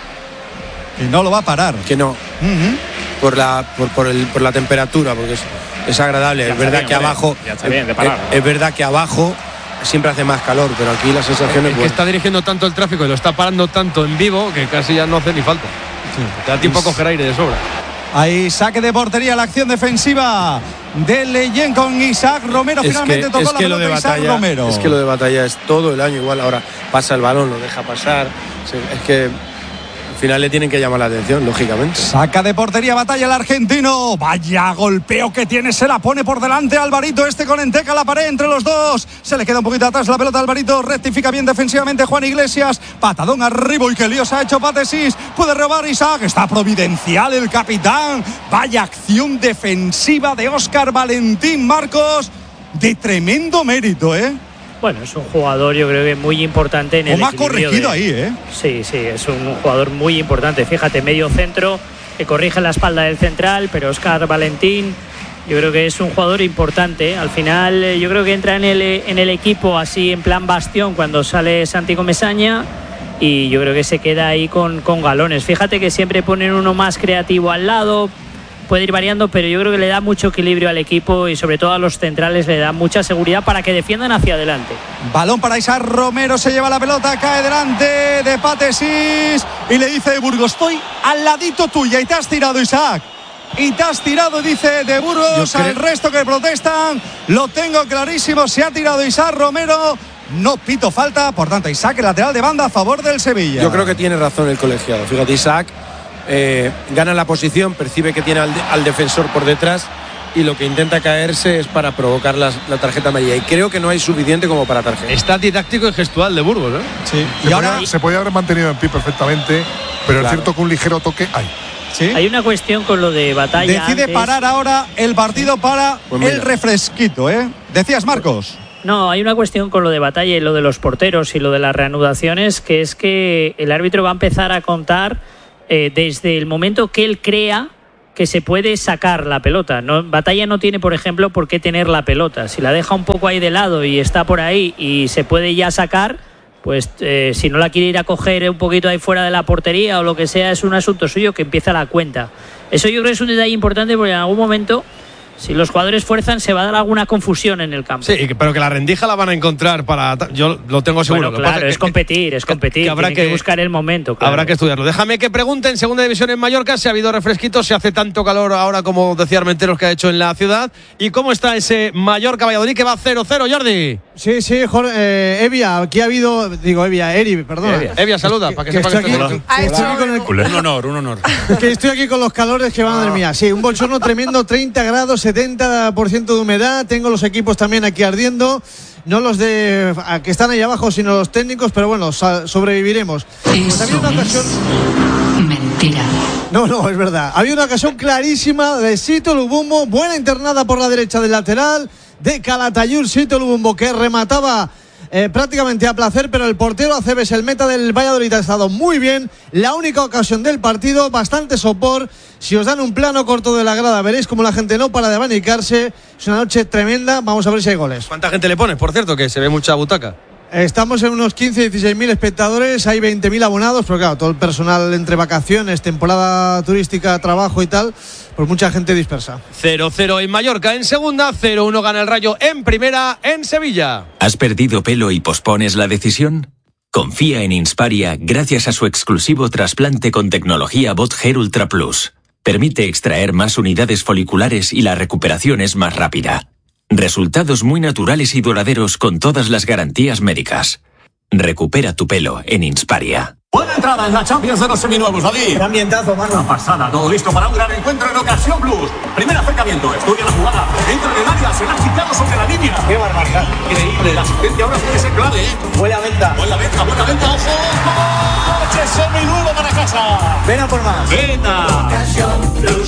¿eh? Que no lo va a parar. Que no. Por la temperatura, porque es agradable. Es verdad que abajo. Ya está bien de parar. Es verdad que abajo siempre hace más calor, pero aquí la sensación es buena. Que está dirigiendo tanto el tráfico y lo está parando tanto en vivo que casi ya no hace ni falta. Te da tiempo a coger aire de sobra. Ahí saque de portería, la acción defensiva de Leyen con Isaac Romero. Finalmente tocó la pelota Isaac Romero. Es que lo de Batalla es todo el año igual. Ahora pasa el balón, lo deja pasar. Es que al final le tienen que llamar la atención, lógicamente. Saca de portería, Batalla el argentino. Vaya golpeo que tiene, se la pone por delante Alvarito. Con Enteca, la pared entre los dos. Se le queda un poquito atrás la pelota a Alvarito. Rectifica bien defensivamente Juan Iglesias. Patadón arriba y qué lío se ha hecho Patesis. Puede robar Isaac. Está providencial el capitán. Vaya acción defensiva de Óscar Valentín Marcos. De tremendo mérito, ¿eh? Bueno, es un jugador, yo creo que muy importante en el equilibrio. ¿Cómo ha corregido ahí, eh? Sí, es un jugador muy importante. Fíjate, medio centro, que corrige la espalda del central, pero Óscar Valentín, yo creo que es un jugador importante. Al final, yo creo que entra en el equipo así en plan bastión cuando sale Santi Comesaña, y yo creo que se queda ahí con galones. Fíjate que siempre ponen uno más creativo al lado. Puede ir variando, pero yo creo que le da mucho equilibrio al equipo, y sobre todo a los centrales le da mucha seguridad para que defiendan hacia adelante. Balón para Isaac Romero, se lleva la pelota, cae delante de Patesis y le dice de Burgos, estoy al ladito tuya, y te has tirado, Isaac. Y te has tirado, dice de Burgos. Al resto que protestan, lo tengo clarísimo, se ha tirado Isaac Romero. No pito falta, por tanto Isaac, el lateral de banda a favor del Sevilla. Yo creo que tiene razón el colegiado. Fíjate, Isaac gana la posición, percibe que tiene al defensor por detrás y lo que intenta caerse es para provocar la tarjeta amarilla. Y creo que no hay suficiente como para tarjeta. Está didáctico y gestual de Burgos, ¿eh? Sí. Se podía haber mantenido en pie perfectamente, pero es cierto que un ligero toque hay. ¿Sí? Hay una cuestión con lo de Batalla. Decide antes. parar ahora el partido para el refresquito, ¿eh? Decías, Marcos. No, hay una cuestión con lo de Batalla y lo de los porteros y lo de las reanudaciones, que es que el árbitro va a empezar a contar desde el momento que él crea que se puede sacar la pelota. Batalla no tiene, por ejemplo, por qué tener la pelota. Si la deja un poco ahí de lado y está por ahí y se puede ya sacar, pues si no la quiere ir a coger un poquito ahí fuera de la portería o lo que sea, es un asunto suyo que empieza la cuenta. Eso yo creo que es un detalle importante porque en algún momento, si los jugadores fuerzan, se va a dar alguna confusión en el campo. Sí, pero que la rendija la van a encontrar para... Yo lo tengo seguro. Bueno, claro, es competir. Que habrá que buscar el momento. Claro. Habrá que estudiarlo. Déjame que pregunte en segunda división en Mallorca si ha habido refresquitos, si hace tanto calor ahora como decía Armenteros que ha hecho en la ciudad. ¿Y cómo está ese Mallorca-Valladolid que va 0-0, Jordi? Sí, Jorge, Evia, aquí ha habido... Digo, Eri, perdona. Evia, saluda, para que sepa que estoy aquí con el... Un honor. Que estoy aquí con los calores que van a dar mía. Sí, un bochorno tremendo, 30 grados, 70% de humedad. Tengo los equipos también aquí ardiendo. No los que están ahí abajo, sino los técnicos, pero bueno, sobreviviremos. Pues había una ocasión... Mentira. No, es verdad. Había una ocasión clarísima de Sito Lubumbo, buena internada por la derecha del lateral de Calatayud, Sito Lubumbo, que remataba prácticamente a placer, pero el portero Aceves, el meta del Valladolid, ha estado muy bien. La única ocasión del partido, bastante sopor. Si os dan un plano corto de la grada, veréis como la gente no para de abanicarse. Es una noche tremenda. Vamos a ver si hay goles. ¿Cuánta gente le pones? Por cierto, que se ve mucha butaca. Estamos en unos 15-16 espectadores, hay 20.000 abonados, pero claro, todo el personal entre vacaciones, temporada turística, trabajo y tal, pues mucha gente dispersa. 0-0 en Mallorca en segunda, 0-1 gana el Rayo en primera en Sevilla. ¿Has perdido pelo y pospones la decisión? Confía en Insparia gracias a su exclusivo trasplante con tecnología Bot Hair Ultra Plus. Permite extraer más unidades foliculares y la recuperación es más rápida. Resultados muy naturales y duraderos con todas las garantías médicas. Recupera tu pelo en Insparia. Buena entrada en la Champions de los seminuevos, David. Qué ambientazo, mano. Una pasada, todo listo para un gran encuentro en Ocasión Plus. Primer acercamiento, estudia la jugada. Entra en el área, se la ha quitado sobre la línea. Qué barbaridad. Increíble, la asistencia ahora puede ser clave, ¿eh? Buena venta, ojo. ¡Coche seminuevo para casa! Ven a por más. Venga. Ocasión Plus.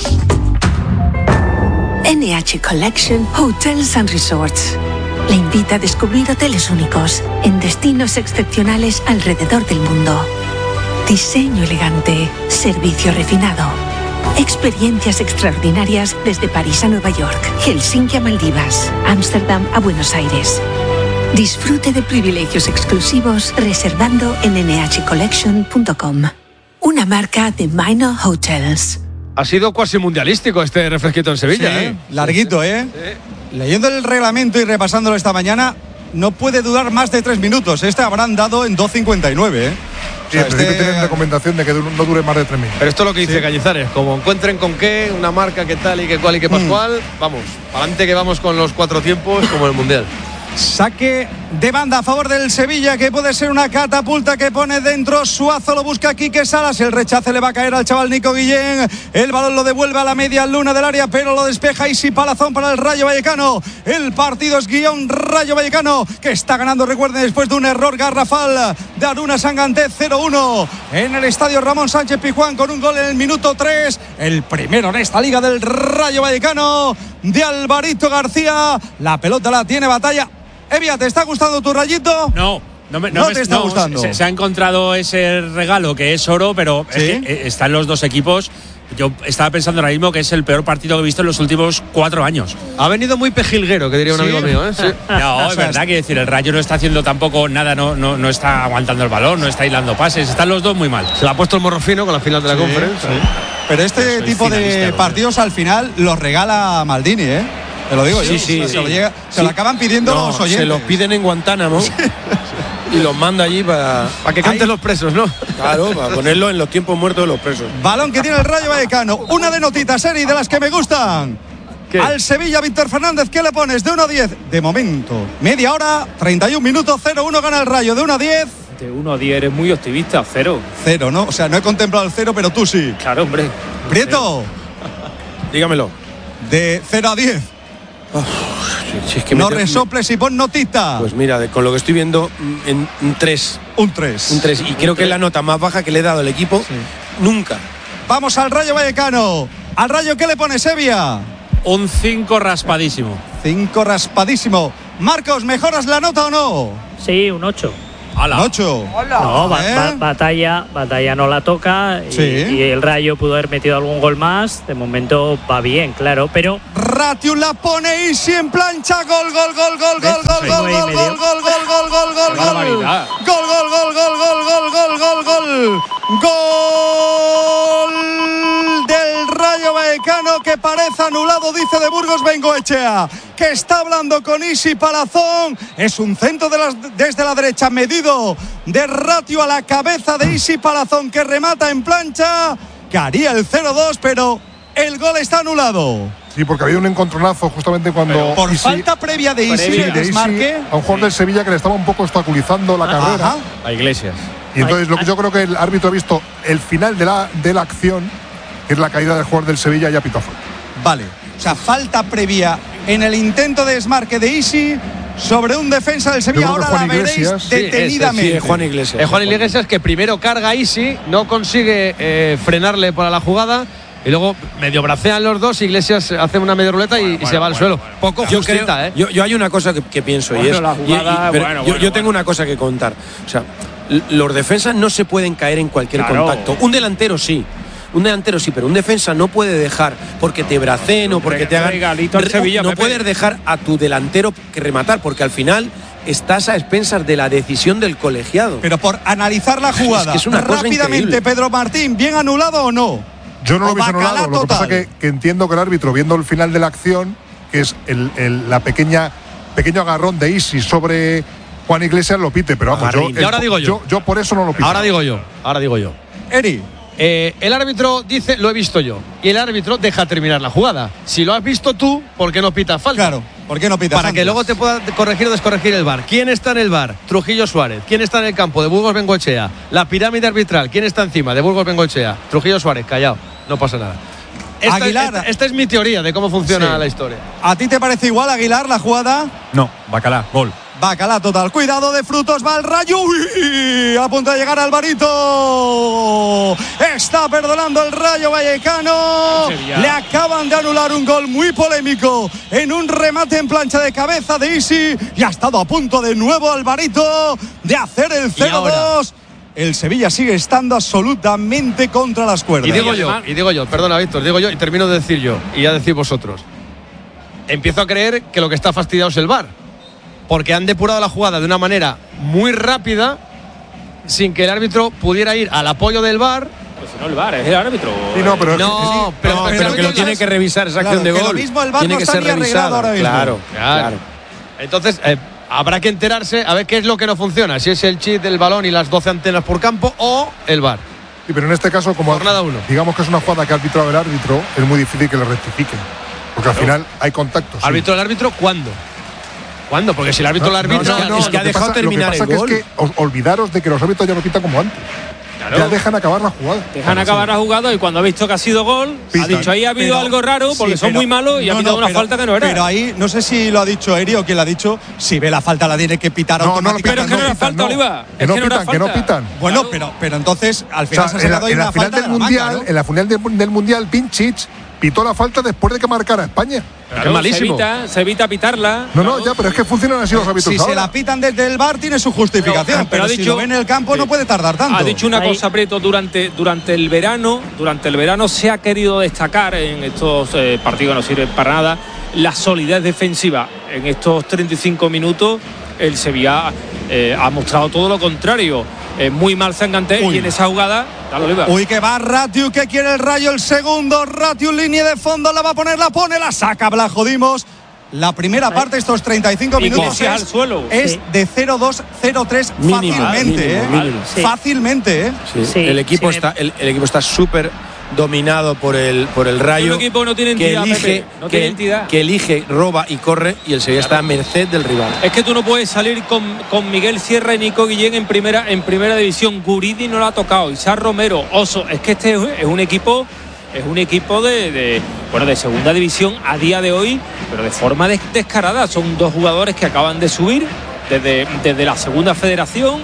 NH Collection Hotels and Resorts le invita a descubrir hoteles únicos en destinos excepcionales alrededor del mundo. Diseño elegante, servicio refinado, experiencias extraordinarias desde París a Nueva York, Helsinki a Maldivas, Ámsterdam a Buenos Aires. Disfrute de privilegios exclusivos reservando en nhcollection.com. Una marca de Minor Hotels. Ha sido cuasi mundialístico este refresquito en Sevilla, sí, larguito, ¿eh? Sí. Leyendo el reglamento y repasándolo esta mañana, no puede durar más de 3 minutos. Este habrán dado en 2.59, ¿eh? Sí, en principio tienen recomendación de que no dure más de 3 minutos. Pero esto es lo que dice Cañizares, como encuentren con qué, una marca, qué tal y qué cual y qué pascual, vamos, para adelante que vamos con los 4 tiempos como el Mundial. Saque de banda a favor del Sevilla, que puede ser una catapulta que pone dentro. Suazo lo busca Quique Salas. El rechace le va a caer al chaval Nico Guillén. El balón lo devuelve a la media luna del área, pero lo despeja Isi Palazón para el Rayo Vallecano. El partido es guión Rayo Vallecano, que está ganando, recuerden, después de un error garrafal de Aruna Sanganté, 0-1 en el estadio Ramón Sánchez Pizjuán, con un gol en el minuto 3. El primero en esta liga del Rayo Vallecano, de Alvarito García. La pelota la tiene Batalla. Evia, ¿te está gustando tu Rayito? No te está gustando. Se ha encontrado ese regalo que es oro, pero ¿sí? Es que están los dos equipos. Yo estaba pensando ahora mismo que es el peor partido que he visto en los últimos 4 años. Ha venido muy pejilguero, que diría un amigo mío, ¿eh? Sí. No, es verdad, que decir, el Rayo no está haciendo tampoco nada, no está aguantando el balón, no está hilando pases, están los dos muy mal. Se le ha puesto el morro fino con la final de la conferencia. Sí. Pero este tipo de partidos al final los regala Maldini, ¿eh? Te lo digo yo. Se lo acaban pidiendo los oyentes. Se los piden en Guantánamo y los manda allí para que canten los presos, ¿no? Claro, para ponerlo en los tiempos muertos de los presos. Balón que tiene el Rayo Vallecano. Una de notitas, Eri, de las que me gustan. ¿Qué? Al Sevilla, Víctor Fernández, ¿qué le pones? De 1 a 10. De momento, media hora, 31 minutos, 0-1 gana el Rayo. De 1 a 10. De 1 a 10 eres muy optimista, 0. 0, ¿no? O sea, no he contemplado el 0, pero tú sí. Claro, hombre. Prieto. Dígamelo. De 0 a 10. Si es que no resoples y pon notita. Pues mira, con lo que estoy viendo, en un 3. Un 3. Un 3. Y creo que es la nota más baja que le he dado al equipo nunca. Vamos al Rayo Vallecano. ¿Al Rayo qué le pone Sevilla? Un 5 raspadísimo. 5 raspadísimo. Marcos, ¿mejoras la nota o no? Sí, un 8. Un 8. No, Batalla no la toca y el Rayo pudo haber metido algún gol más. De momento va bien, claro, pero Ratiu la pone Isi en plancha. Gol. Gol del Rayo Vallecano que parece anulado, dice de Burgos Bengoechea, que está hablando con Isi Palazón. Es un centro desde la derecha medido de Ratiu a la cabeza de Isi Palazón, que remata en plancha, que haría el 0-2, pero el gol está anulado. Sí, porque había un encontronazo justamente cuando por falta previa de Isi, a un jugador del Sevilla que le estaba un poco obstaculizando la carrera. A Iglesias. Y entonces yo creo que el árbitro ha visto el final de la acción, que es la caída del jugador del Sevilla, y ha pitado falta. Vale, o sea, falta previa en el intento de desmarque de Isi sobre un defensa del Sevilla. Ahora la veréis detenidamente. Juan Iglesias. Juan Iglesias, que primero carga a Isi, no consigue frenarle para la jugada. Y luego medio bracean los dos, Iglesias hace una medio ruleta y se va al suelo. Poco justita, Yo hay una cosa que pienso yo tengo una cosa que contar. O sea, los defensas no se pueden caer en cualquier contacto. Un delantero sí, pero un defensa no puede dejar porque te bracen o porque te hagan. No puedes dejar a tu delantero que rematar, porque al final estás a expensas de la decisión del colegiado. Pero por analizar la jugada, es una cosa rápidamente, increíble. Pedro Martín, ¿bien anulado o no? Yo no lo he visto anulado. Lo que pasa es que entiendo que el árbitro, viendo el final de la acción, que es la pequeño agarrón de Isi sobre Juan Iglesias, lo pite. Pero vamos, yo por eso no lo pito. Ahora digo yo. Eri. El árbitro dice, lo he visto yo. Y el árbitro deja terminar la jugada. Si lo has visto tú, ¿por qué no pitas falta? Claro, ¿por qué no pitas? Para que luego te pueda corregir o descorregir el VAR. ¿Quién está en el VAR? Trujillo Suárez. ¿Quién está en el campo? De Burgos Bengoechea. La pirámide arbitral. ¿Quién está encima? De Burgos Bengoechea. Trujillo Suárez, callado. No pasa nada. Esta es mi teoría de cómo funciona la historia. ¿A ti te parece igual, Aguilar, la jugada? No, Bacalá, gol. Bacalá total. Cuidado de Frutos, va el Rayo. Uy, a punto de llegar Alvarito. Está perdonando el Rayo Vallecano. Le acaban de anular un gol muy polémico en un remate en plancha de cabeza de Isi. Y ha estado a punto de nuevo Alvarito de hacer el 0-2. El Sevilla sigue estando absolutamente contra las cuerdas. Y digo yo, perdona Víctor, y termino de decir yo, y ya decís vosotros. Empiezo a creer que lo que está fastidiado es el VAR. Porque han depurado la jugada de una manera muy rápida, sin que el árbitro pudiera ir al apoyo del VAR. Pues no el VAR, es el árbitro. Sí, pero que lo tiene que revisar esa acción de gol. Lo mismo el VAR tiene no que está ser ni arreglado ahora mismo. Claro. Entonces, habrá que enterarse a ver qué es lo que no funciona. Si es el chip del balón y las 12 antenas por campo o el VAR. Sí, pero en este caso, como jornada 1, digamos que es una jugada que ha arbitrado el árbitro, es muy difícil que le rectifiquen. Porque al final hay contactos. ¿Árbitro el árbitro cuándo? ¿Cuándo? Porque si el árbitro lo arbitra. Es que ha dejado terminar el gol. Es que olvidaros de que los árbitros ya no pitan como antes. Claro. Ya dejan acabar la jugada. Dejan acabar la jugada y cuando ha visto que ha sido gol, ha dicho ahí ha habido algo raro porque son muy malos y ha pitado una falta que no era. Pero ahí, no sé si lo ha dicho Eri o quién lo ha dicho, si ve la falta la tiene que pitar automáticamente. Pero es que no era falta, Oliva. Que no pitan. Bueno, pero entonces al final se ha sacado ahí una falta del Mundial. En la final del Mundial, Pincic pitó la falta después de que marcara España. Claro, es malísimo. Se evita pitarla. No, ya, pero es que funcionan así los árbitros. Si se la pitan desde el VAR tiene su justificación, pero ha dicho, si lo ve en el campo no puede tardar tanto. Ha dicho una cosa, Prieto, durante el verano se ha querido destacar en estos partidos que no sirven para nada la solidez defensiva. En estos 35 minutos el Sevilla ha mostrado todo lo contrario. Muy mal Zanganté y en esa jugada Uy, que va Ratiu, que quiere el Rayo, el segundo. Ratiu, línea de fondo, la va a poner, la pone, la saca Blajo Dimos. La primera parte, estos 35 minutos al suelo. Es de 0-2, 0-3 fácilmente, fácilmente, Sí. El equipo está súper dominado por el Rayo. Un equipo no tiene entidad, que elige, roba y corre, y el Sevilla está a merced del rival. Es que tú no puedes salir con Miguel Sierra y Nico Guillén en primera división. Guridi no lo ha tocado, Isar Romero, Oso. Es que este es un equipo de bueno, de segunda división a día de hoy, pero de forma descarada. Son dos jugadores que acaban de subir desde la segunda federación.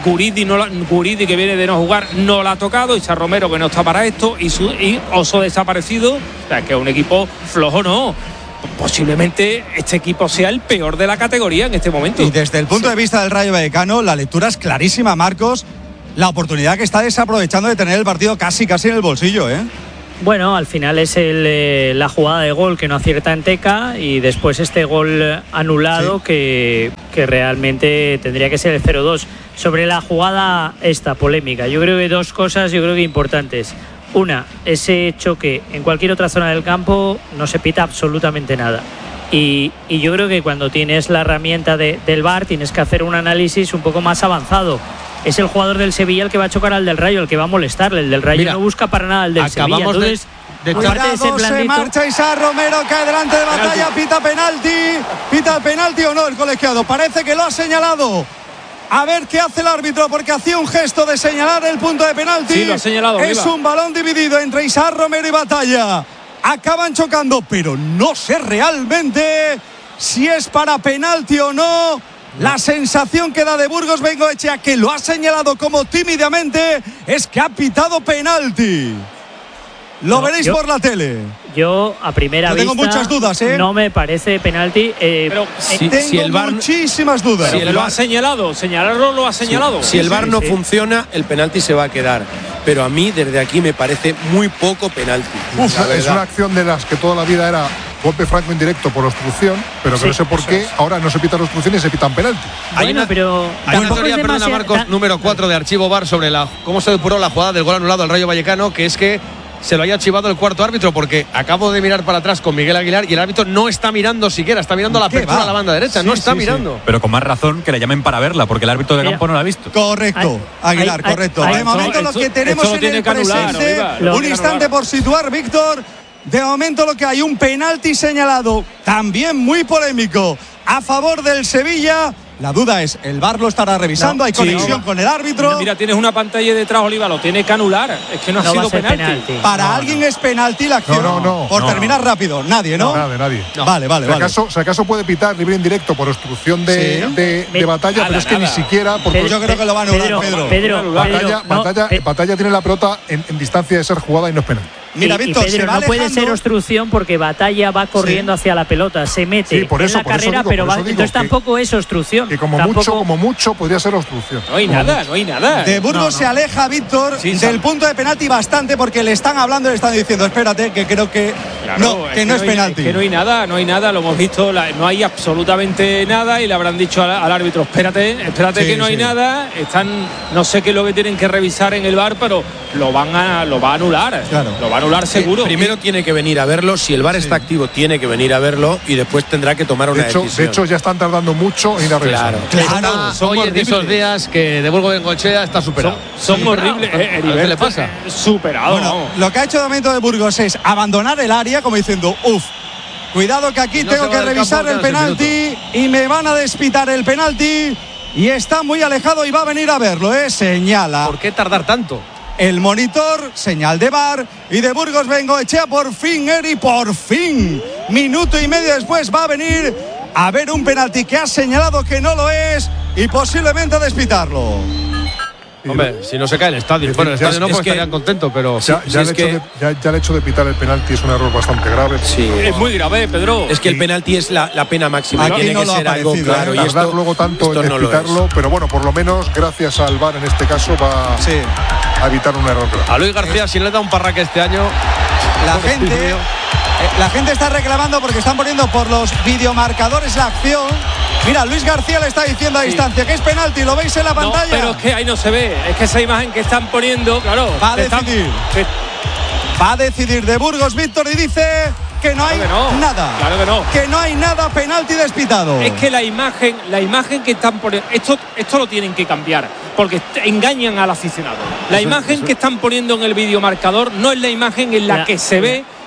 Guridi, que viene de no jugar, no la ha tocado. Isa Romero, que no está para esto, y Oso desaparecido. O sea, que es un equipo flojo, no. Posiblemente este equipo sea el peor de la categoría en este momento. Y desde el punto de vista del Rayo Vallecano, la lectura es clarísima, Marcos. La oportunidad que está desaprovechando de tener el partido casi en el bolsillo, ¿eh? Bueno, al final es la jugada de gol que no acierta en Teca, y después este gol anulado, que realmente tendría que ser el 0-2. Sobre la jugada esta polémica, yo creo que dos cosas importantes. Una, ese choque en cualquier otra zona del campo no se pita absolutamente nada. Y yo creo que cuando tienes la herramienta del VAR tienes que hacer un análisis un poco más avanzado. Es el jugador del Sevilla el que va a chocar al del Rayo, el que va a molestarle. El del Rayo no busca para nada al del Sevilla. Entonces, cuidado, se marcha Isa Romero, cae delante de Batalla, pita el penalti o no el colegiado. Parece que lo ha señalado. A ver qué hace el árbitro, porque hacía un gesto de señalar el punto de penalti. Sí, lo ha señalado. Es un balón dividido entre Isa Romero y Batalla. Acaban chocando, pero no sé realmente si es para penalti o no. La sensación que da de Burgos Bengoechea, que lo ha señalado como tímidamente, es que ha pitado penalti. Lo veréis por la tele. Yo a primera vista tengo muchas dudas, ¿eh? No me parece penalti. Pero tengo el VAR, muchísimas dudas. Si lo ha señalado, señalarlo lo ha señalado. Si el VAR no funciona, el penalti se va a quedar. Pero a mí desde aquí me parece muy poco penalti. Es una acción de las que toda la vida era golpe franco indirecto por obstrucción, pero que no sé por qué ahora no se pitan obstrucciones y se pitan penalti. Hay una teoría, perdona, Marcos, número 4 de archivo VAR sobre cómo se depuró la jugada del gol anulado al Rayo Vallecano, que es que se lo haya archivado el cuarto árbitro, porque acabo de mirar para atrás con Miguel Aguilar y el árbitro no está mirando siquiera, está mirando la apertura a la banda derecha, no está mirando. Pero con más razón que le llamen para verla, porque el árbitro de campo no la ha visto. Correcto, Aguilar, correcto. De momento lo que tenemos en el presente, un instante por situar, Víctor. De momento lo que hay, un penalti señalado, también muy polémico, a favor del Sevilla. La duda es, el VAR lo estará revisando, hay conexión con el árbitro. Mira, tienes una pantalla detrás, Oliva, lo tiene que anular. Es que no ha sido penalti. Para alguien es penalti la acción. Por terminar rápido, nadie, ¿no? Nadie. Vale. Si acaso puede pitar libre indirecto por obstrucción de Batalla, pero es que ni siquiera. Porque yo creo que lo va a anular, Pedro. Batalla tiene la pelota en distancia de ser jugada y no es penal. Mira, Víctor, Pedro, no puede ser obstrucción porque Batalla va corriendo hacia la pelota, se mete en la carrera, pero entonces tampoco es obstrucción. Que como mucho podría ser obstrucción. No hay nada. De Burgos se aleja, Víctor, del punto de penalti bastante, porque le están hablando y le están diciendo, espérate, que creo que no es penalti. Que no hay nada, lo hemos visto, no hay absolutamente nada, y le habrán dicho al árbitro, espérate que no hay nada. No sé qué es lo que tienen que revisar en el VAR, pero lo va a anular. Claro. Lo va a anular seguro. Primero tiene que venir a verlo, si el VAR está activo tiene que venir a verlo, y después tendrá que tomar una decisión. De hecho ya están tardando mucho en ir a revisar. Claro. Hoy en esos días que de Burgos Bengoechea está superado. Son horribles. ¿Qué le pasa? Superado. Bueno, lo que ha hecho de momento de Burgos es abandonar el área como diciendo, cuidado que aquí tengo que revisar el penalti y me van a despitar el penalti, y está muy alejado y va a venir a verlo, señala. ¿Por qué tardar tanto? El monitor, señal de VAR, y de Burgos Bengoechea, por fin, minuto y medio después va a venir a ver un penalti que ha señalado que no lo es y posiblemente despitarlo. Hombre, si no se cae el estadio. Bueno, el estadio no, pues estarían contentos, pero ya el hecho de pitar el penalti es un error bastante grave. Sí, es muy grave, Pedro. Es que el penalti es la pena máxima. Aquí tiene no que lo ser algo claro. Y tardar luego tanto en pitarlo, pero bueno, por lo menos gracias al VAR en este caso va a evitar un error grave. A Luis García, si no le da un parraque este año, la gente está reclamando porque están poniendo por los videomarcadores la acción. Mira, Luis García le está diciendo a distancia que es penalti, ¿lo veis en la pantalla? No, pero es que ahí no se ve, es que esa imagen que están poniendo, claro. Va a decidir de Burgos, Víctor, y dice que no hay nada. Claro que no. Que no hay nada, penalti despitado. Es que la imagen que están poniendo, esto lo tienen que cambiar, porque engañan al aficionado. La imagen que están poniendo en el videomarcador no es la imagen en la que se ve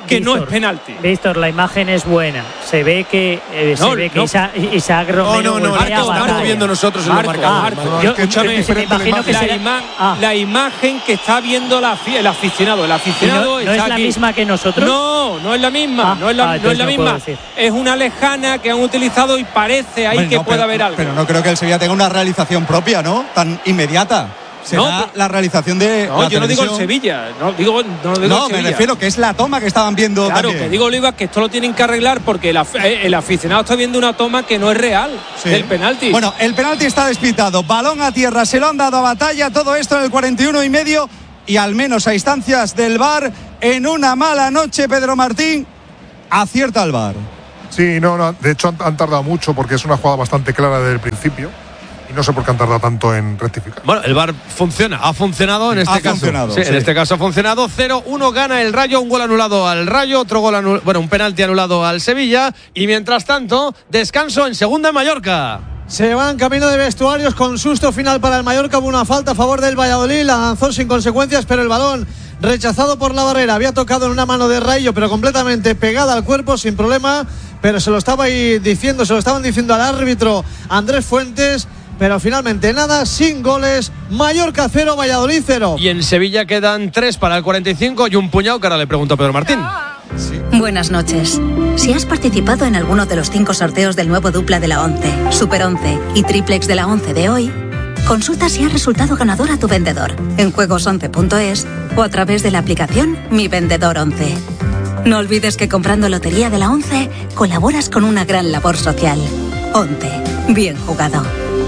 que no es penalti. Víctor, la imagen es buena. Se ve que, Isaac Romero estamos viendo nosotros en los marcadores. Escúchame, me imagino que la imagen que está viendo el aficionado. El aficionado no es la misma que nosotros. No es la misma. No es la misma. Es una lejana que han utilizado y parece ahí que puede haber algo. Pero no creo que el Sevilla tenga una realización propia, ¿no? Tan inmediata. Será la realización de. No, yo no digo el Sevilla. No, me refiero que es la toma que estaban viendo. Claro, también. que digo, Olivas, que esto lo tienen que arreglar porque el aficionado está viendo una toma que no es real del penalti. Bueno, el penalti está despitado. Balón a tierra, se lo han dado a Batalla. Todo esto en el 41,5 y al menos a instancias del VAR. En una mala noche, Pedro Martín acierta el VAR. Sí, no, de hecho han tardado mucho porque es una jugada bastante clara desde el principio. Y no sé por qué han tardado tanto en rectificar. Bueno, el VAR ha funcionado en este caso. Sí. En este caso ha funcionado. 0-1 gana el Rayo, un gol anulado al Rayo, otro gol un penalti anulado al Sevilla. Y mientras tanto, descanso en segunda en Mallorca. Se van camino de vestuarios con susto final para el Mallorca. Hubo una falta a favor del Valladolid, la lanzó sin consecuencias, pero el balón rechazado por la barrera. Había tocado en una mano de Rayo, pero completamente pegada al cuerpo, sin problema. Pero se lo estaban diciendo al árbitro Andrés Fuentes. Pero finalmente nada, sin goles. Mallorca 0, Valladolid 0. Y en Sevilla quedan 3 para el 45 y un puñado que ahora le pregunto a Pedro Martín. Sí. Buenas noches. Si has participado en alguno de los 5 sorteos del nuevo dupla de la 11, Super 11 y Triplex de la 11 de hoy, consulta si has resultado ganador a tu vendedor en juegos11.es o a través de la aplicación Mi Vendedor 11. No olvides que comprando Lotería de la 11 colaboras con una gran labor social. 11. Bien jugado.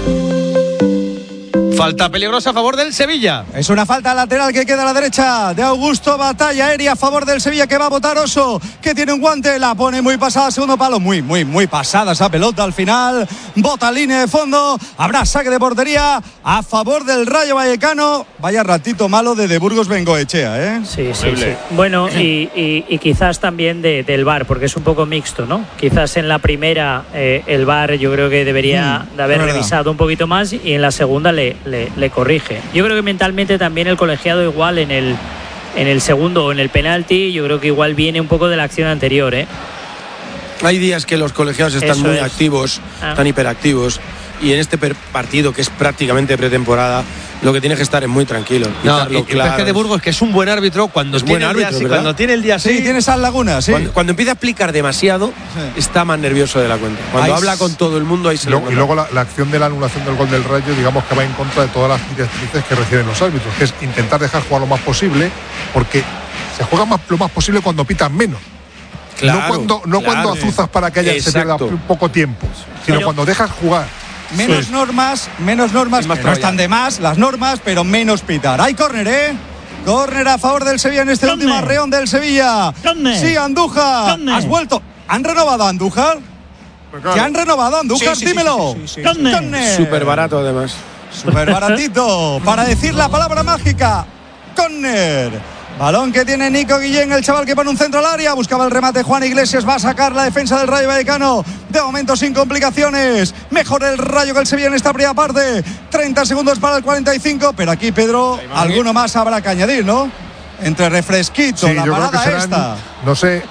Falta peligrosa a favor del Sevilla. Es una falta lateral que queda a la derecha de Augusto. Batalla aérea a favor del Sevilla que va a botar Oso, que tiene un guante, la pone muy pasada, segundo palo, muy pasada esa pelota al final. Bota línea de fondo, habrá saque de portería a favor del Rayo Vallecano. Vaya ratito malo de Burgos Bengoechea, ¿eh? Sí. Bueno, y quizás también del VAR, porque es un poco mixto, ¿no? Quizás en la primera el VAR yo creo que debería de haber revisado un poquito más y en la segunda le corrige. Yo creo que mentalmente también el colegiado igual en el segundo o en el penalti, yo creo que igual viene un poco de la acción anterior, ¿eh? Hay días que los colegiados están muy activos, están hiperactivos, y en este partido que es prácticamente pretemporada, lo que tienes que estar es muy tranquilo. El peje de Burgos, que es un buen árbitro, cuando tiene el día así. Sí, tiene esas lagunas, sí. Cuando empieza a explicar demasiado, está más nervioso de la cuenta. Cuando habla con todo el mundo, ahí se Y luego la acción de la anulación del gol del Rayo, digamos que va en contra de todas las directrices que reciben los árbitros, que es intentar dejar jugar lo más posible, porque se juega lo más posible cuando pitan menos. Claro, no cuando azuzas para que se pierda poco tiempo, sino cuando dejas jugar. Menos normas, no están de más las normas, pero menos pitar. Hay córner, ¿eh? Córner a favor del Sevilla en este último arreón del Sevilla. Sí, Andújar. Has vuelto. ¿Han renovado a Andújar? ¿Qué han renovado a Andújar? Dímelo. Córner. Súper barato, además. Súper baratito. Para decir la palabra mágica. Córner. Balón que tiene Nico Guillén, el chaval que pone un centro al área. Buscaba el remate Juan Iglesias. Va a sacar la defensa del Rayo Vallecano. De momento sin complicaciones. Mejor el Rayo que el Sevilla en esta primera parte. 30 segundos para el 45. Pero aquí, Pedro, alguno más habrá que añadir, ¿no? Entre refresquito, la parada esta. No sé,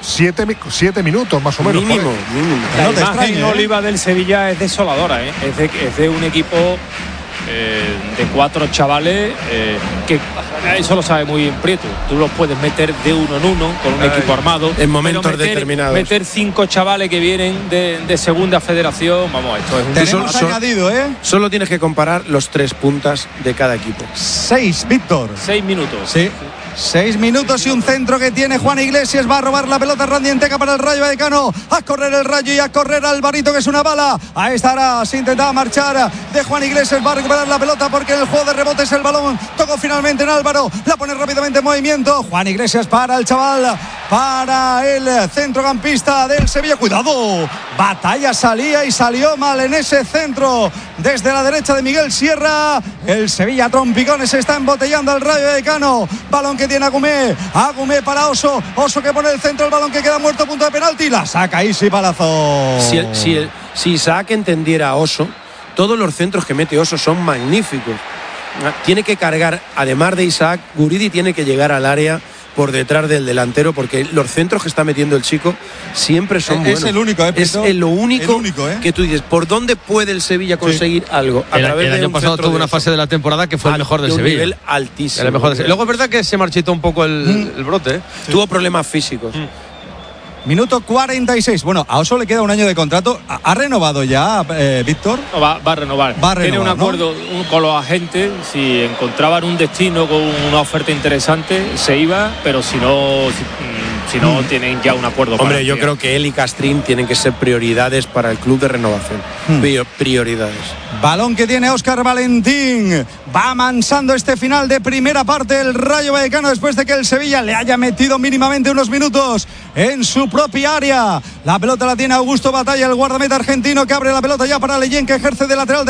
7 minutos más o menos. Mínimo. La imagen, Oliva, del Sevilla es desoladora, ¿eh? Es de un equipo de 4 chavales que eso lo sabe muy bien Prieto. Tú los puedes meter de uno en uno con un equipo armado en momentos determinados. Meter 5 chavales que vienen de segunda federación, vamos, esto es un tenemos añadido, Solo tienes que comparar los 3 puntas de cada equipo. 6, Víctor. 6 minutos. Sí. 6 minutos y un centro que tiene Juan Iglesias. Va a robar la pelota Randy Enteca para el Rayo Vallecano. A correr el Rayo y a correr Alvarito, que es una bala. Ahí estará, se intentaba marchar de Juan Iglesias. Va a recuperar la pelota porque en el juego de rebotes el balón tocó finalmente en Álvaro. La pone rápidamente en movimiento. Juan Iglesias para el chaval, para el centrocampista del Sevilla. Cuidado, Batalla salía y salió mal en ese centro desde la derecha de Miguel Sierra. El Sevilla trompicones se está embotellando al Rayo Vallecano. Balón que tiene Agumé para Oso que pone el centro, el balón que queda muerto, punto de penalti, la saca Isi Palazzo. Si Isaac entendiera a Oso, todos los centros que mete Oso son magníficos. Tiene que cargar, además de Isaac, Guridi tiene que llegar al área por detrás del delantero, porque los centros que está metiendo el chico siempre son buenos. Es el único, es lo único que tú dices, ¿por dónde puede el Sevilla conseguir algo? El año pasado tuvo una fase de la temporada que fue el mejor del Sevilla. Un nivel altísimo. Luego es verdad que se marchitó un poco el brote. Tuvo problemas físicos. Minuto 46. Bueno, a Oso le queda un año de contrato. ¿Ha renovado ya, Víctor? No, va a renovar. Tiene un acuerdo con los agentes. Si encontraban un destino con una oferta interesante, se iba, pero si no tienen ya un acuerdo. Hombre, yo creo que él y Castrín tienen que ser prioridades para el club de renovación. Prioridades. Balón que tiene Óscar Valentín. Va amansando este final de primera parte el Rayo Vallecano después de que el Sevilla le haya metido mínimamente unos minutos en su propia área. La pelota la tiene Augusto Batalla, el guardameta argentino, que abre la pelota ya para Leyen, que ejerce de lateral